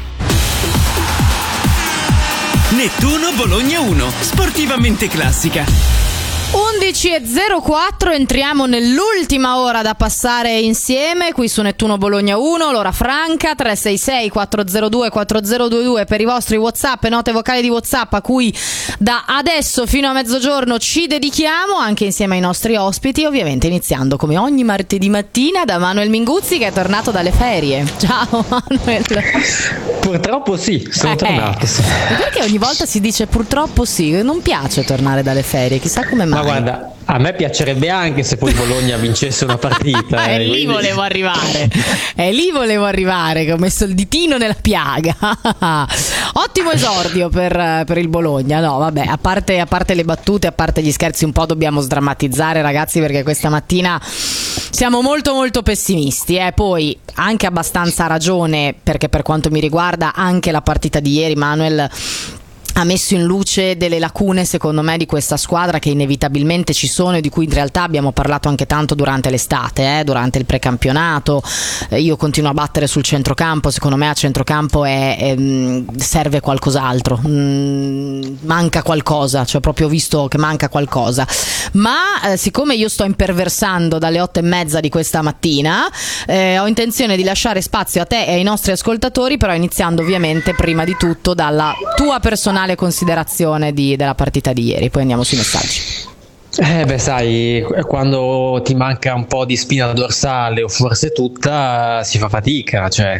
Nettuno Bologna 1, sportivamente classica. 11.04, entriamo nell'ultima ora da passare insieme qui su Nettuno Bologna 1, l'ora franca, 366 402 4022 per i vostri WhatsApp e note vocali di WhatsApp a cui da adesso fino a mezzogiorno ci dedichiamo, anche insieme ai nostri ospiti, ovviamente iniziando come ogni martedì mattina da Manuel Minguzzi che è tornato dalle ferie. Ciao Manuel. Purtroppo sì, sono tornato. E perché ogni volta si dice purtroppo sì? Non piace tornare dalle ferie, chissà come mai. Ma guarda, a me piacerebbe anche se poi Bologna vincesse una partita. È lì volevo arrivare, che ho messo il ditino nella piaga. Ottimo esordio per il Bologna. No, vabbè, a parte le battute, a parte gli scherzi, un po' dobbiamo sdrammatizzare, ragazzi, perché questa mattina siamo molto molto pessimisti. Poi anche abbastanza ragione, perché per quanto mi riguarda anche la partita di ieri, Manuel, ha messo in luce delle lacune secondo me di questa squadra che inevitabilmente ci sono e di cui in realtà abbiamo parlato anche tanto durante l'estate, durante il precampionato. Io continuo a battere sul centrocampo, secondo me a centrocampo serve qualcos'altro, manca qualcosa, cioè proprio visto che manca qualcosa, ma siccome io sto imperversando dalle 8:30 di questa mattina, ho intenzione di lasciare spazio a te e ai nostri ascoltatori, però iniziando ovviamente prima di tutto dalla tua personale considerazione della partita di ieri, poi andiamo sui messaggi. Sai, quando ti manca un po' di spina dorsale o forse tutta, si fa fatica, cioè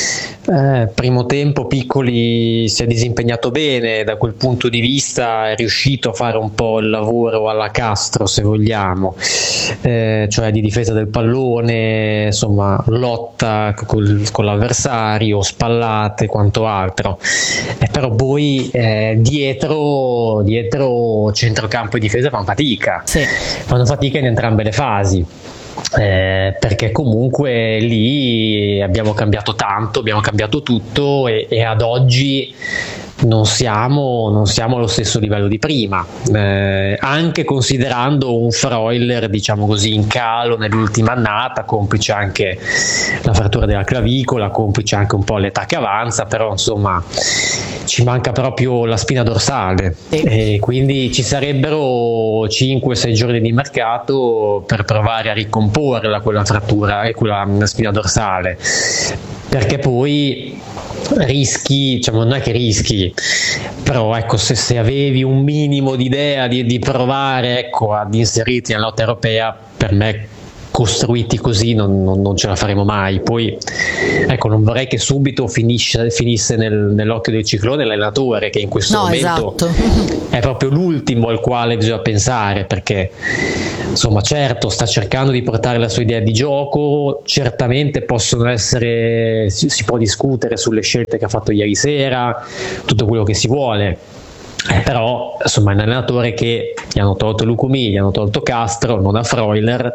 primo tempo Piccoli si è disimpegnato bene, da quel punto di vista è riuscito a fare un po' il lavoro alla Castro, se vogliamo, cioè di difesa del pallone, insomma lotta con l'avversario, spallate, quanto altro, però poi dietro centrocampo e difesa fanno fatica, fanno fatica in entrambe le fasi. Perché comunque lì abbiamo cambiato tanto, abbiamo cambiato tutto e ad oggi non siamo allo stesso livello di prima, anche considerando un Freuler, diciamo così, in calo nell'ultima annata, complice anche la frattura della clavicola, complice anche un po' l'età che avanza, però insomma ci manca proprio la spina dorsale, e quindi ci sarebbero 5-6 giorni di mercato per provare a ricomporla quella frattura e quella spina dorsale, perché poi rischi, diciamo, non è che rischi, però ecco, se avevi un minimo di idea di provare, ecco, ad inserirti nella lotta europea, per me costruiti così non ce la faremo mai. Poi ecco, non vorrei che subito finisse nell'occhio del ciclone l'allenatore, che in questo momento è proprio l'ultimo al quale bisogna pensare, perché insomma certo sta cercando di portare la sua idea di gioco, certamente possono essere, si può discutere sulle scelte che ha fatto ieri sera, tutto quello che si vuole, però insomma è un allenatore che gli hanno tolto Lucumí, gli hanno tolto Castro, non ha Freuler,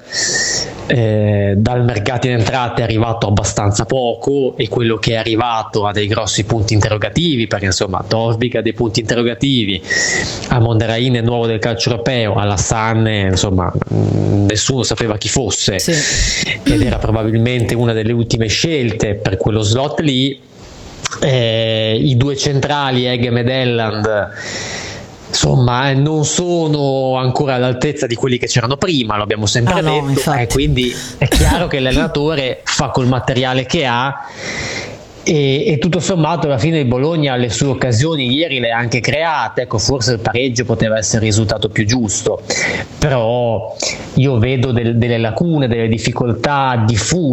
dal mercato in entrate è arrivato abbastanza poco, e quello che è arrivato ha dei grossi punti interrogativi, perché insomma Torvik ha dei punti interrogativi, a Monderain è nuovo del calcio europeo, alla Sanne insomma nessuno sapeva chi fosse, ed era probabilmente una delle ultime scelte per quello slot lì. I due centrali Eghem ed Elland insomma non sono ancora all'altezza di quelli che c'erano prima, lo abbiamo sempre detto, quindi è chiaro che l'allenatore fa col materiale che ha, e tutto sommato alla fine il Bologna le sue occasioni ieri le ha anche create, ecco, forse il pareggio poteva essere il risultato più giusto, però io vedo delle lacune, delle difficoltà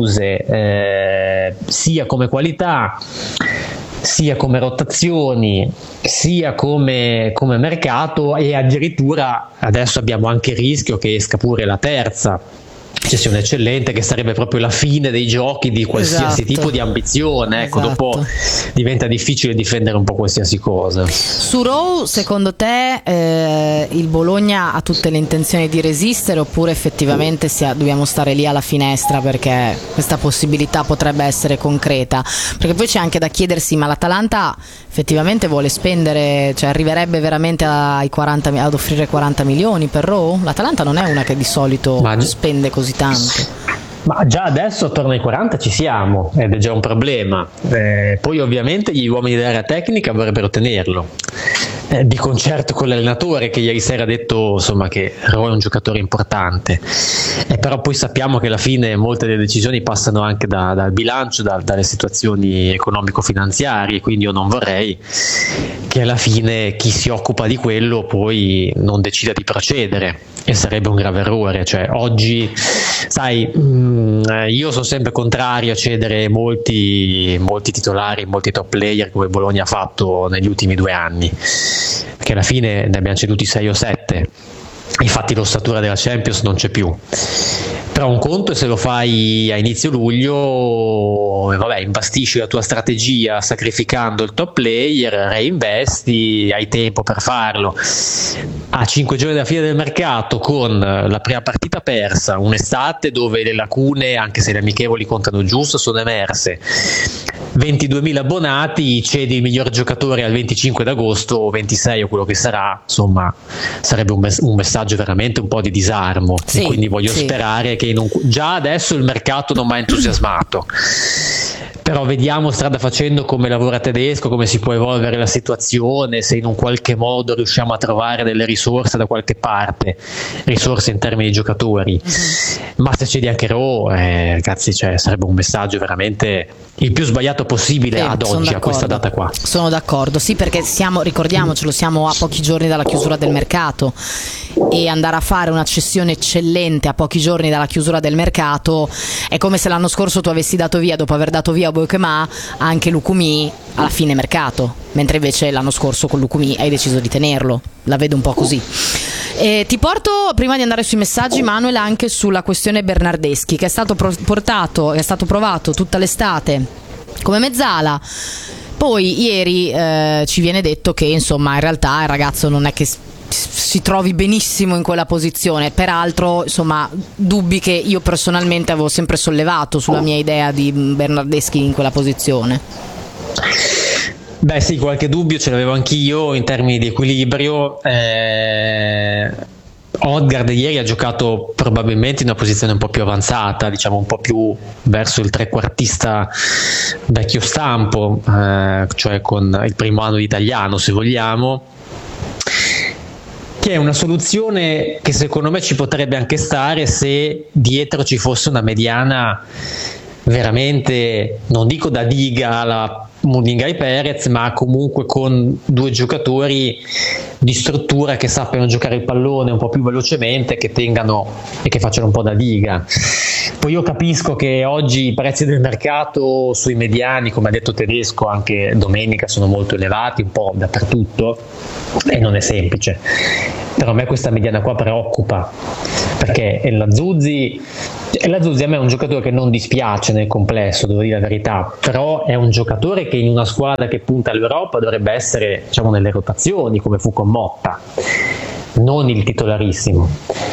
diffuse, sia come qualità, sia come rotazioni, sia come mercato, e addirittura adesso abbiamo anche il rischio che esca pure la terza cessione eccellente, che sarebbe proprio la fine dei giochi di qualsiasi tipo di ambizione, ecco, dopo diventa difficile difendere un po' qualsiasi cosa. Su Rowe, secondo te il Bologna ha tutte le intenzioni di resistere, oppure effettivamente dobbiamo stare lì alla finestra perché questa possibilità potrebbe essere concreta? Perché poi c'è anche da chiedersi, ma l'Atalanta effettivamente vuole spendere, cioè arriverebbe veramente ad offrire 40 milioni per Rowe? L'Atalanta non è una che di solito spende così tanto. Ma già adesso attorno ai 40 ci siamo, ed è già un problema. Poi ovviamente gli uomini dell'area tecnica vorrebbero tenerlo, di concerto con l'allenatore, che ieri sera ha detto insomma che Rowe è un giocatore importante, però poi sappiamo che alla fine molte delle decisioni passano anche dal bilancio, dalle situazioni economico-finanziarie, quindi io non vorrei che alla fine chi si occupa di quello poi non decida di procedere, e sarebbe un grave errore. Cioè oggi, sai, io sono sempre contrario a cedere molti titolari, molti top player come Bologna ha fatto negli ultimi 2 anni, che alla fine ne abbiamo ceduti 6 o 7, infatti l'ossatura della Champions non c'è più, Però un conto è se lo fai a inizio luglio, vabbè, imbastisci la tua strategia sacrificando il top player, reinvesti, hai tempo per farlo. A 5 giorni dalla fine del mercato, con la prima partita persa, un'estate dove le lacune, anche se le amichevoli contano giusto, sono emerse, 22.000 abbonati, cedi il miglior giocatore al 25 d'agosto o 26 o quello che sarà, insomma sarebbe un messaggio veramente un po' di disarmo, Sì, e quindi voglio sì. sperare che già adesso il mercato non mi ha entusiasmato, però vediamo strada facendo come lavora Tedesco, come si può evolvere la situazione, se in un qualche modo riusciamo a trovare delle risorse da qualche parte, risorse in termini di giocatori. Ma se cedi anche Rowe, ragazzi, cioè, sarebbe un messaggio veramente il più sbagliato possibile ad sono oggi, a d'accordo. questa data qua. Sono d'accordo, sì, perché ricordiamocelo, siamo a pochi giorni dalla chiusura del mercato, e andare a fare una cessione eccellente a pochi giorni dalla chiusura del mercato è come se l'anno scorso tu avessi dato via, dopo aver dato via Boukema, anche Lukumi alla fine mercato, mentre invece l'anno scorso con Lukumi hai deciso di tenerlo. La vedo un po' così. Ti porto, prima di andare sui messaggi, Manuel, anche sulla questione Bernardeschi, che è stato provato tutta l'estate come mezzala. Poi ieri ci viene detto che insomma in realtà il ragazzo non è che si trovi benissimo in quella posizione. Peraltro, insomma, dubbi che io personalmente avevo sempre sollevato sulla mia idea di Bernardeschi in quella posizione. Beh sì, qualche dubbio ce l'avevo anch'io in termini di equilibrio. Odegaard ieri ha giocato probabilmente in una posizione un po' più avanzata, diciamo un po' più verso il trequartista vecchio stampo, cioè con il primo anno di italiano, se vogliamo, che è una soluzione che secondo me ci potrebbe anche stare se dietro ci fosse una mediana veramente, non dico da diga alla Mudingai Perez, ma comunque con due giocatori di struttura che sappiano giocare il pallone un po' più velocemente, che tengano e che facciano un po' da diga. Poi io capisco che oggi i prezzi del mercato sui mediani, come ha detto Tedesco anche domenica, sono molto elevati un po' dappertutto e non è semplice, però a me questa mediana qua preoccupa, perché la Zuzzi a me è un giocatore che non dispiace nel complesso, devo dire la verità, però è un giocatore che in una squadra che punta all'Europa dovrebbe essere, diciamo, nelle rotazioni, come fu con Motta, non il titolarissimo.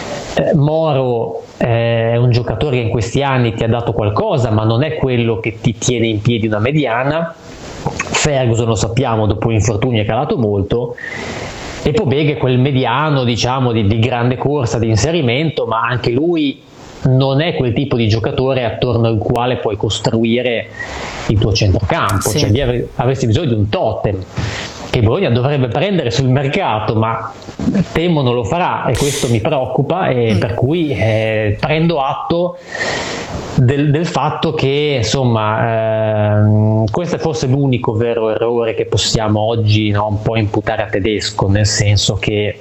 Moro è un giocatore che in questi anni ti ha dato qualcosa, ma non è quello che ti tiene in piedi una mediana. Ferguson, lo sappiamo, dopo l'infortunio è calato molto, e Pobega è quel mediano, diciamo, di grande corsa, di inserimento, ma anche lui non è quel tipo di giocatore attorno al quale puoi costruire il tuo centrocampo, Sì. cioè avresti bisogno di un totem che Bologna dovrebbe prendere sul mercato, ma temo non lo farà, e questo mi preoccupa, e per cui prendo atto del fatto che insomma questo è forse l'unico vero errore che possiamo oggi un po' imputare a Tedesco, nel senso che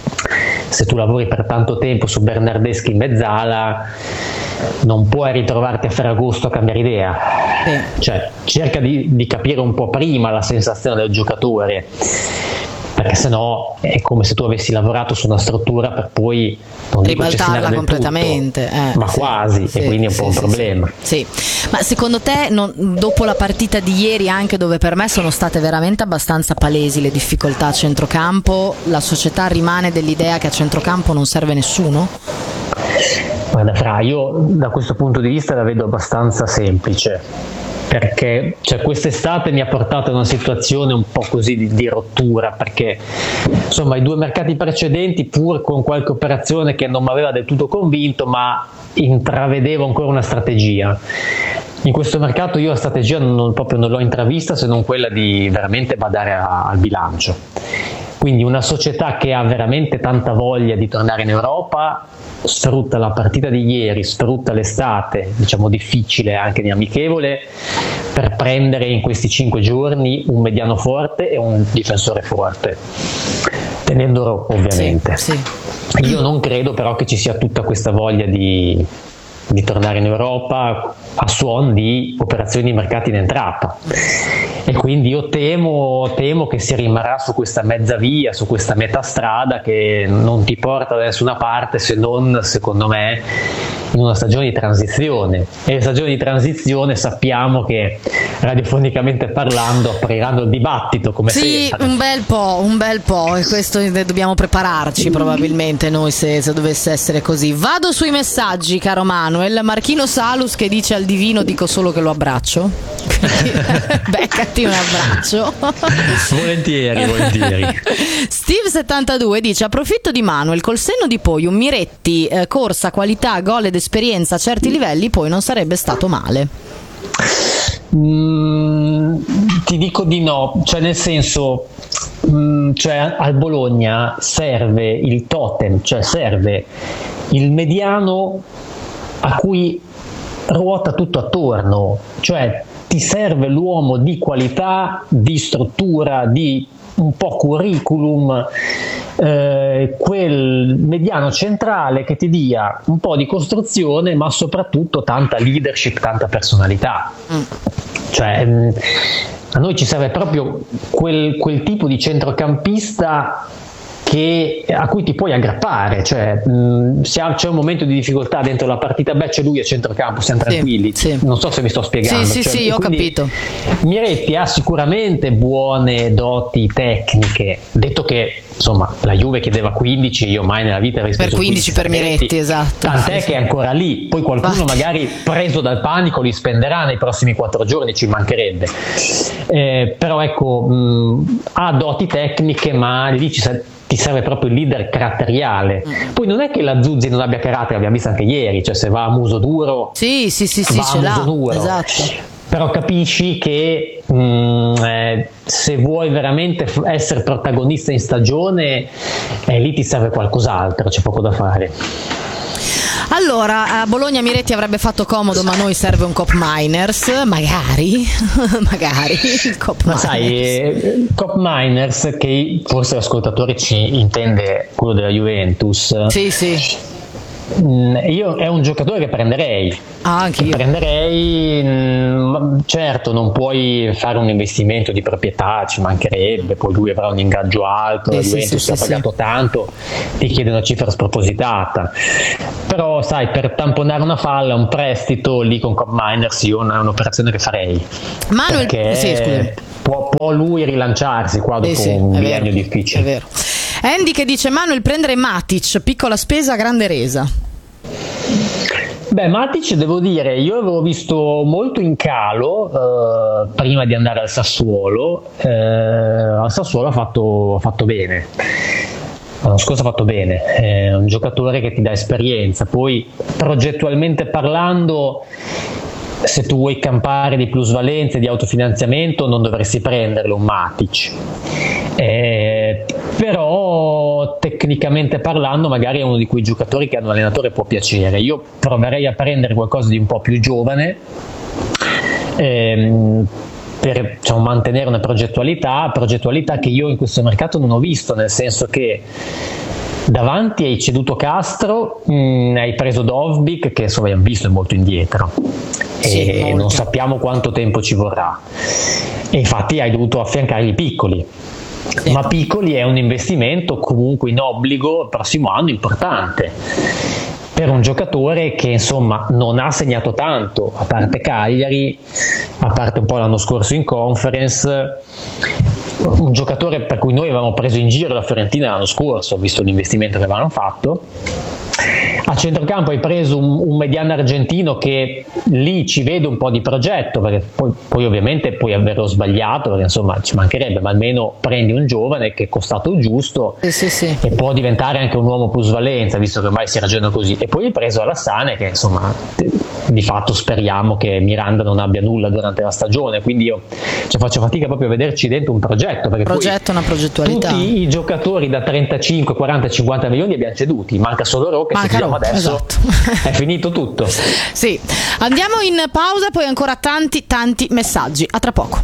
se tu lavori per tanto tempo su Bernardeschi in mezzala non puoi ritrovarti a Ferragosto a cambiare idea, cioè cerca di capire un po' prima la sensazione del giocatore, perché sennò è come se tu avessi lavorato su una struttura per poi non dico cestinare ribaltarla del completamente, tutto, ma sì, quasi, sì, e quindi è un po' un problema. Sì. Ma secondo te, dopo la partita di ieri, anche dove per me sono state veramente abbastanza palesi le difficoltà a centrocampo, la società rimane dell'idea che a centrocampo non serve nessuno? Guarda Fra, io da questo punto di vista la vedo abbastanza semplice, perché quest'estate mi ha portato in una situazione un po' così di rottura, perché insomma i due mercati precedenti, pur con qualche operazione che non mi aveva del tutto convinto, ma intravedevo ancora una strategia. In questo mercato io la strategia proprio non l'ho intravista, se non quella di veramente badare al bilancio. Quindi una società che ha veramente tanta voglia di tornare in Europa sfrutta la partita di ieri, sfrutta l'estate, diciamo difficile anche di amichevole, per prendere in questi 5 giorni un mediano forte e un difensore forte, tenendolo ovviamente. Sì. Io non credo però che ci sia tutta questa voglia di tornare in Europa a suon di operazioni di mercati in entrata, e quindi io temo che si rimarrà su questa mezza via, su questa metà strada che non ti porta da nessuna parte, se non, secondo me, in una stagione di transizione, e le stagioni di transizione sappiamo che radiofonicamente parlando apriranno il dibattito, come sempre. Un bel po', e questo dobbiamo prepararci probabilmente noi se dovesse essere così. Vado sui messaggi, caro Manuel. Marchino Salus che dice: al divino dico solo che lo abbraccio. Beccati un abbraccio. Volentieri. Steve72 dice: approfitto di Manuel, col senno di poi un Miretti, corsa, qualità, gol ed esperienza a certi livelli poi non sarebbe stato male. Ti dico di no, cioè nel senso, cioè al Bologna serve il totem, cioè serve il mediano a cui ruota tutto attorno, cioè ti serve l'uomo di qualità, di struttura, di un po' curriculum, quel mediano centrale che ti dia un po' di costruzione, ma soprattutto tanta leadership, tanta personalità. Cioè a noi ci serve proprio quel tipo di centrocampista a cui ti puoi aggrappare, cioè se c'è un momento di difficoltà dentro la partita, c'è lui a centrocampo, siamo tranquilli. Sì. Non so se mi sto spiegando. Sì, ho capito. Miretti ha sicuramente buone doti tecniche, detto che insomma la Juve chiedeva 15, io mai nella vita avrei speso per 15 per Miretti, esatto. Tant'è che è ancora lì, poi qualcuno magari preso dal panico li spenderà nei prossimi 4 giorni, ci mancherebbe. Però ecco, ha doti tecniche, ma lì ti serve proprio il leader caratteriale. Poi non è che la Zuzzi non abbia carattere, l'abbiamo visto anche ieri, cioè se va a muso duro, sì, va a muso duro. Esatto. Però capisci che se vuoi veramente essere protagonista in stagione, lì ti serve qualcos'altro, c'è poco da fare. Allora, a Bologna Miretti avrebbe fatto comodo, ma a noi serve un Cop Miners, magari Cop ma Miners. Sai, Cop Miners, che forse l'ascoltatore ci intende quello della Juventus. Sì. Io è un giocatore che prenderei. Anche io. Certo, non puoi fare un investimento di proprietà, ci mancherebbe, poi lui avrà un ingaggio alto, la Juventus ha pagato tanto, ti chiede una cifra spropositata. Però sai, per tamponare una falla, un prestito lì con Cop Miners io è un'operazione che farei. Manuel, perché può lui rilanciarsi qua dopo un biennio difficile. È vero. Andy che dice: Manuel, prendere Matic, piccola spesa, grande resa. Matic, devo dire, io avevo visto molto in calo prima di andare al Sassuolo. Al Sassuolo ha fatto bene. L'anno scorso ha fatto bene, è un giocatore che ti dà esperienza. Poi progettualmente parlando, se tu vuoi campare di plusvalenze, di autofinanziamento, non dovresti prenderlo un Matic. Però tecnicamente parlando magari è uno di quei giocatori che a un allenatore può piacere. Io proverei a prendere qualcosa di un po' più giovane per mantenere una progettualità che io in questo mercato non ho visto, nel senso che davanti hai ceduto Castro, hai preso Dovbyk che insomma abbiamo visto è molto indietro e non sappiamo quanto tempo ci vorrà, e infatti hai dovuto affiancare i piccoli. Ma piccoli è un investimento comunque in obbligo il prossimo anno importante per un giocatore che insomma non ha segnato tanto, a parte Cagliari, a parte un po' l'anno scorso in Conference, un giocatore per cui noi avevamo preso in giro la Fiorentina l'anno scorso, visto l'investimento che avevano fatto. A centrocampo hai preso un mediano argentino che lì ci vede un po' di progetto, perché poi ovviamente puoi averlo sbagliato, perché insomma ci mancherebbe, ma almeno prendi un giovane che è costato il giusto e può diventare anche un uomo plusvalenza, visto che ormai si ragiona così. E poi hai preso Alassane che insomma di fatto speriamo che Miranda non abbia nulla durante la stagione, quindi io faccio fatica proprio a vederci dentro un progetto, perché una progettualità. Tutti i giocatori da 35, 40, 50 milioni abbiamo ceduti, manca solo Rocca, se diciamo adesso è finito tutto. Sì, andiamo in pausa, poi ancora tanti messaggi, a tra poco.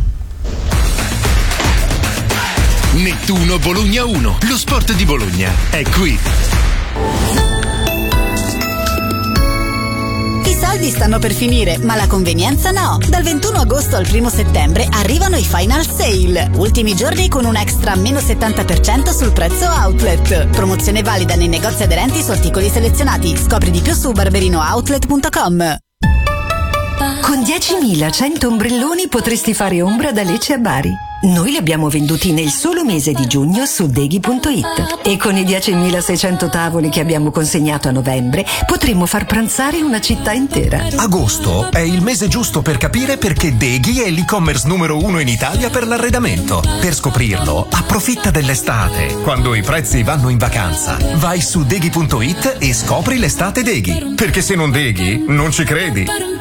Nettuno Bologna 1, lo sport di Bologna è qui. Ti soldi stanno per finire, ma la convenienza no. Dal 21 agosto al 1 settembre arrivano i Final Sale. Ultimi giorni con un extra meno 70% sul prezzo outlet. Promozione valida nei negozi aderenti su articoli selezionati. Scopri di più su barberinooutlet.com. Con 10.100 ombrelloni potresti fare ombra da Lecce a Bari. Noi li abbiamo venduti nel solo mese di giugno su Deghi.it e con i 10.600 tavoli che abbiamo consegnato a novembre potremmo far pranzare una città intera. Agosto è il mese giusto per capire perché Deghi è l'e-commerce numero 1 in Italia per l'arredamento. Per scoprirlo, approfitta dell'estate, quando i prezzi vanno in vacanza. Vai su Deghi.it e scopri l'estate Deghi, perché se non Deghi, non ci credi.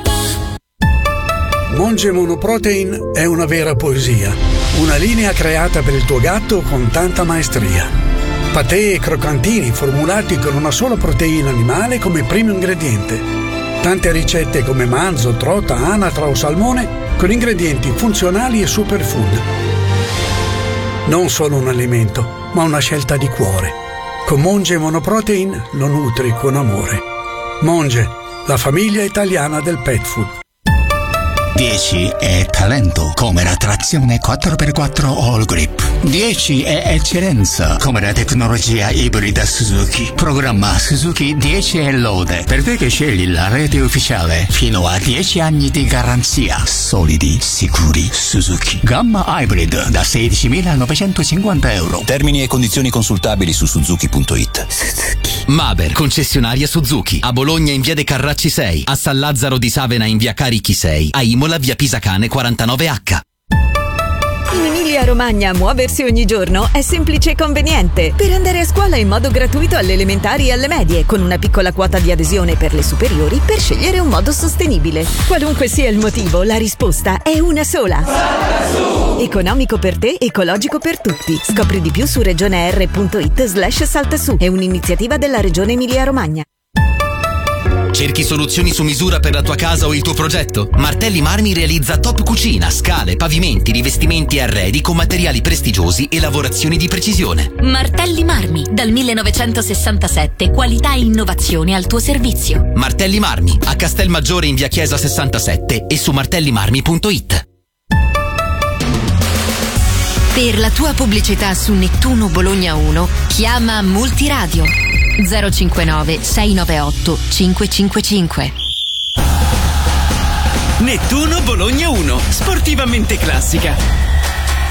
Monge Monoprotein è una vera poesia, una linea creata per il tuo gatto con tanta maestria. Patè e croccantini formulati con una sola proteina animale come primo ingrediente. Tante ricette come manzo, trota, anatra o salmone con ingredienti funzionali e superfood. Non solo un alimento, ma una scelta di cuore. Con Monge Monoprotein lo nutri con amore. Monge, la famiglia italiana del pet food. 10 è talento, come la trazione 4x4 All Grip. 10 è eccellenza, come la tecnologia ibrida Suzuki. Programma Suzuki 10 è lode, per te che scegli la rete ufficiale. Fino a 10 anni di garanzia. Solidi, sicuri, Suzuki. Gamma Hybrid da 16.950 euro. Termini e condizioni consultabili su Suzuki.it. Maber, concessionaria Suzuki. A Bologna in via De Carracci 6, a San Lazzaro di Savena in via Carichi 6, a Imola via Pisacane 49H. In Emilia-Romagna muoversi ogni giorno è semplice e conveniente. Per andare a scuola in modo gratuito alle elementari e alle medie, con una piccola quota di adesione per le superiori per scegliere un modo sostenibile. Qualunque sia il motivo, la risposta è una sola. Economico per te, ecologico per tutti. Scopri di più su regioneR.it/saltasù. È un'iniziativa della Regione Emilia-Romagna. Cerchi soluzioni su misura per la tua casa o il tuo progetto? Martelli Marmi realizza top cucina, scale, pavimenti, rivestimenti e arredi con materiali prestigiosi e lavorazioni di precisione. Martelli Marmi, dal 1967, qualità e innovazione al tuo servizio. Martelli Marmi, a Castelmaggiore in via Chiesa 67 e su martellimarmi.it. Per la tua pubblicità su Nettuno Bologna 1, chiama Multiradio 059 698 555. Nettuno Bologna 1, sportivamente classica.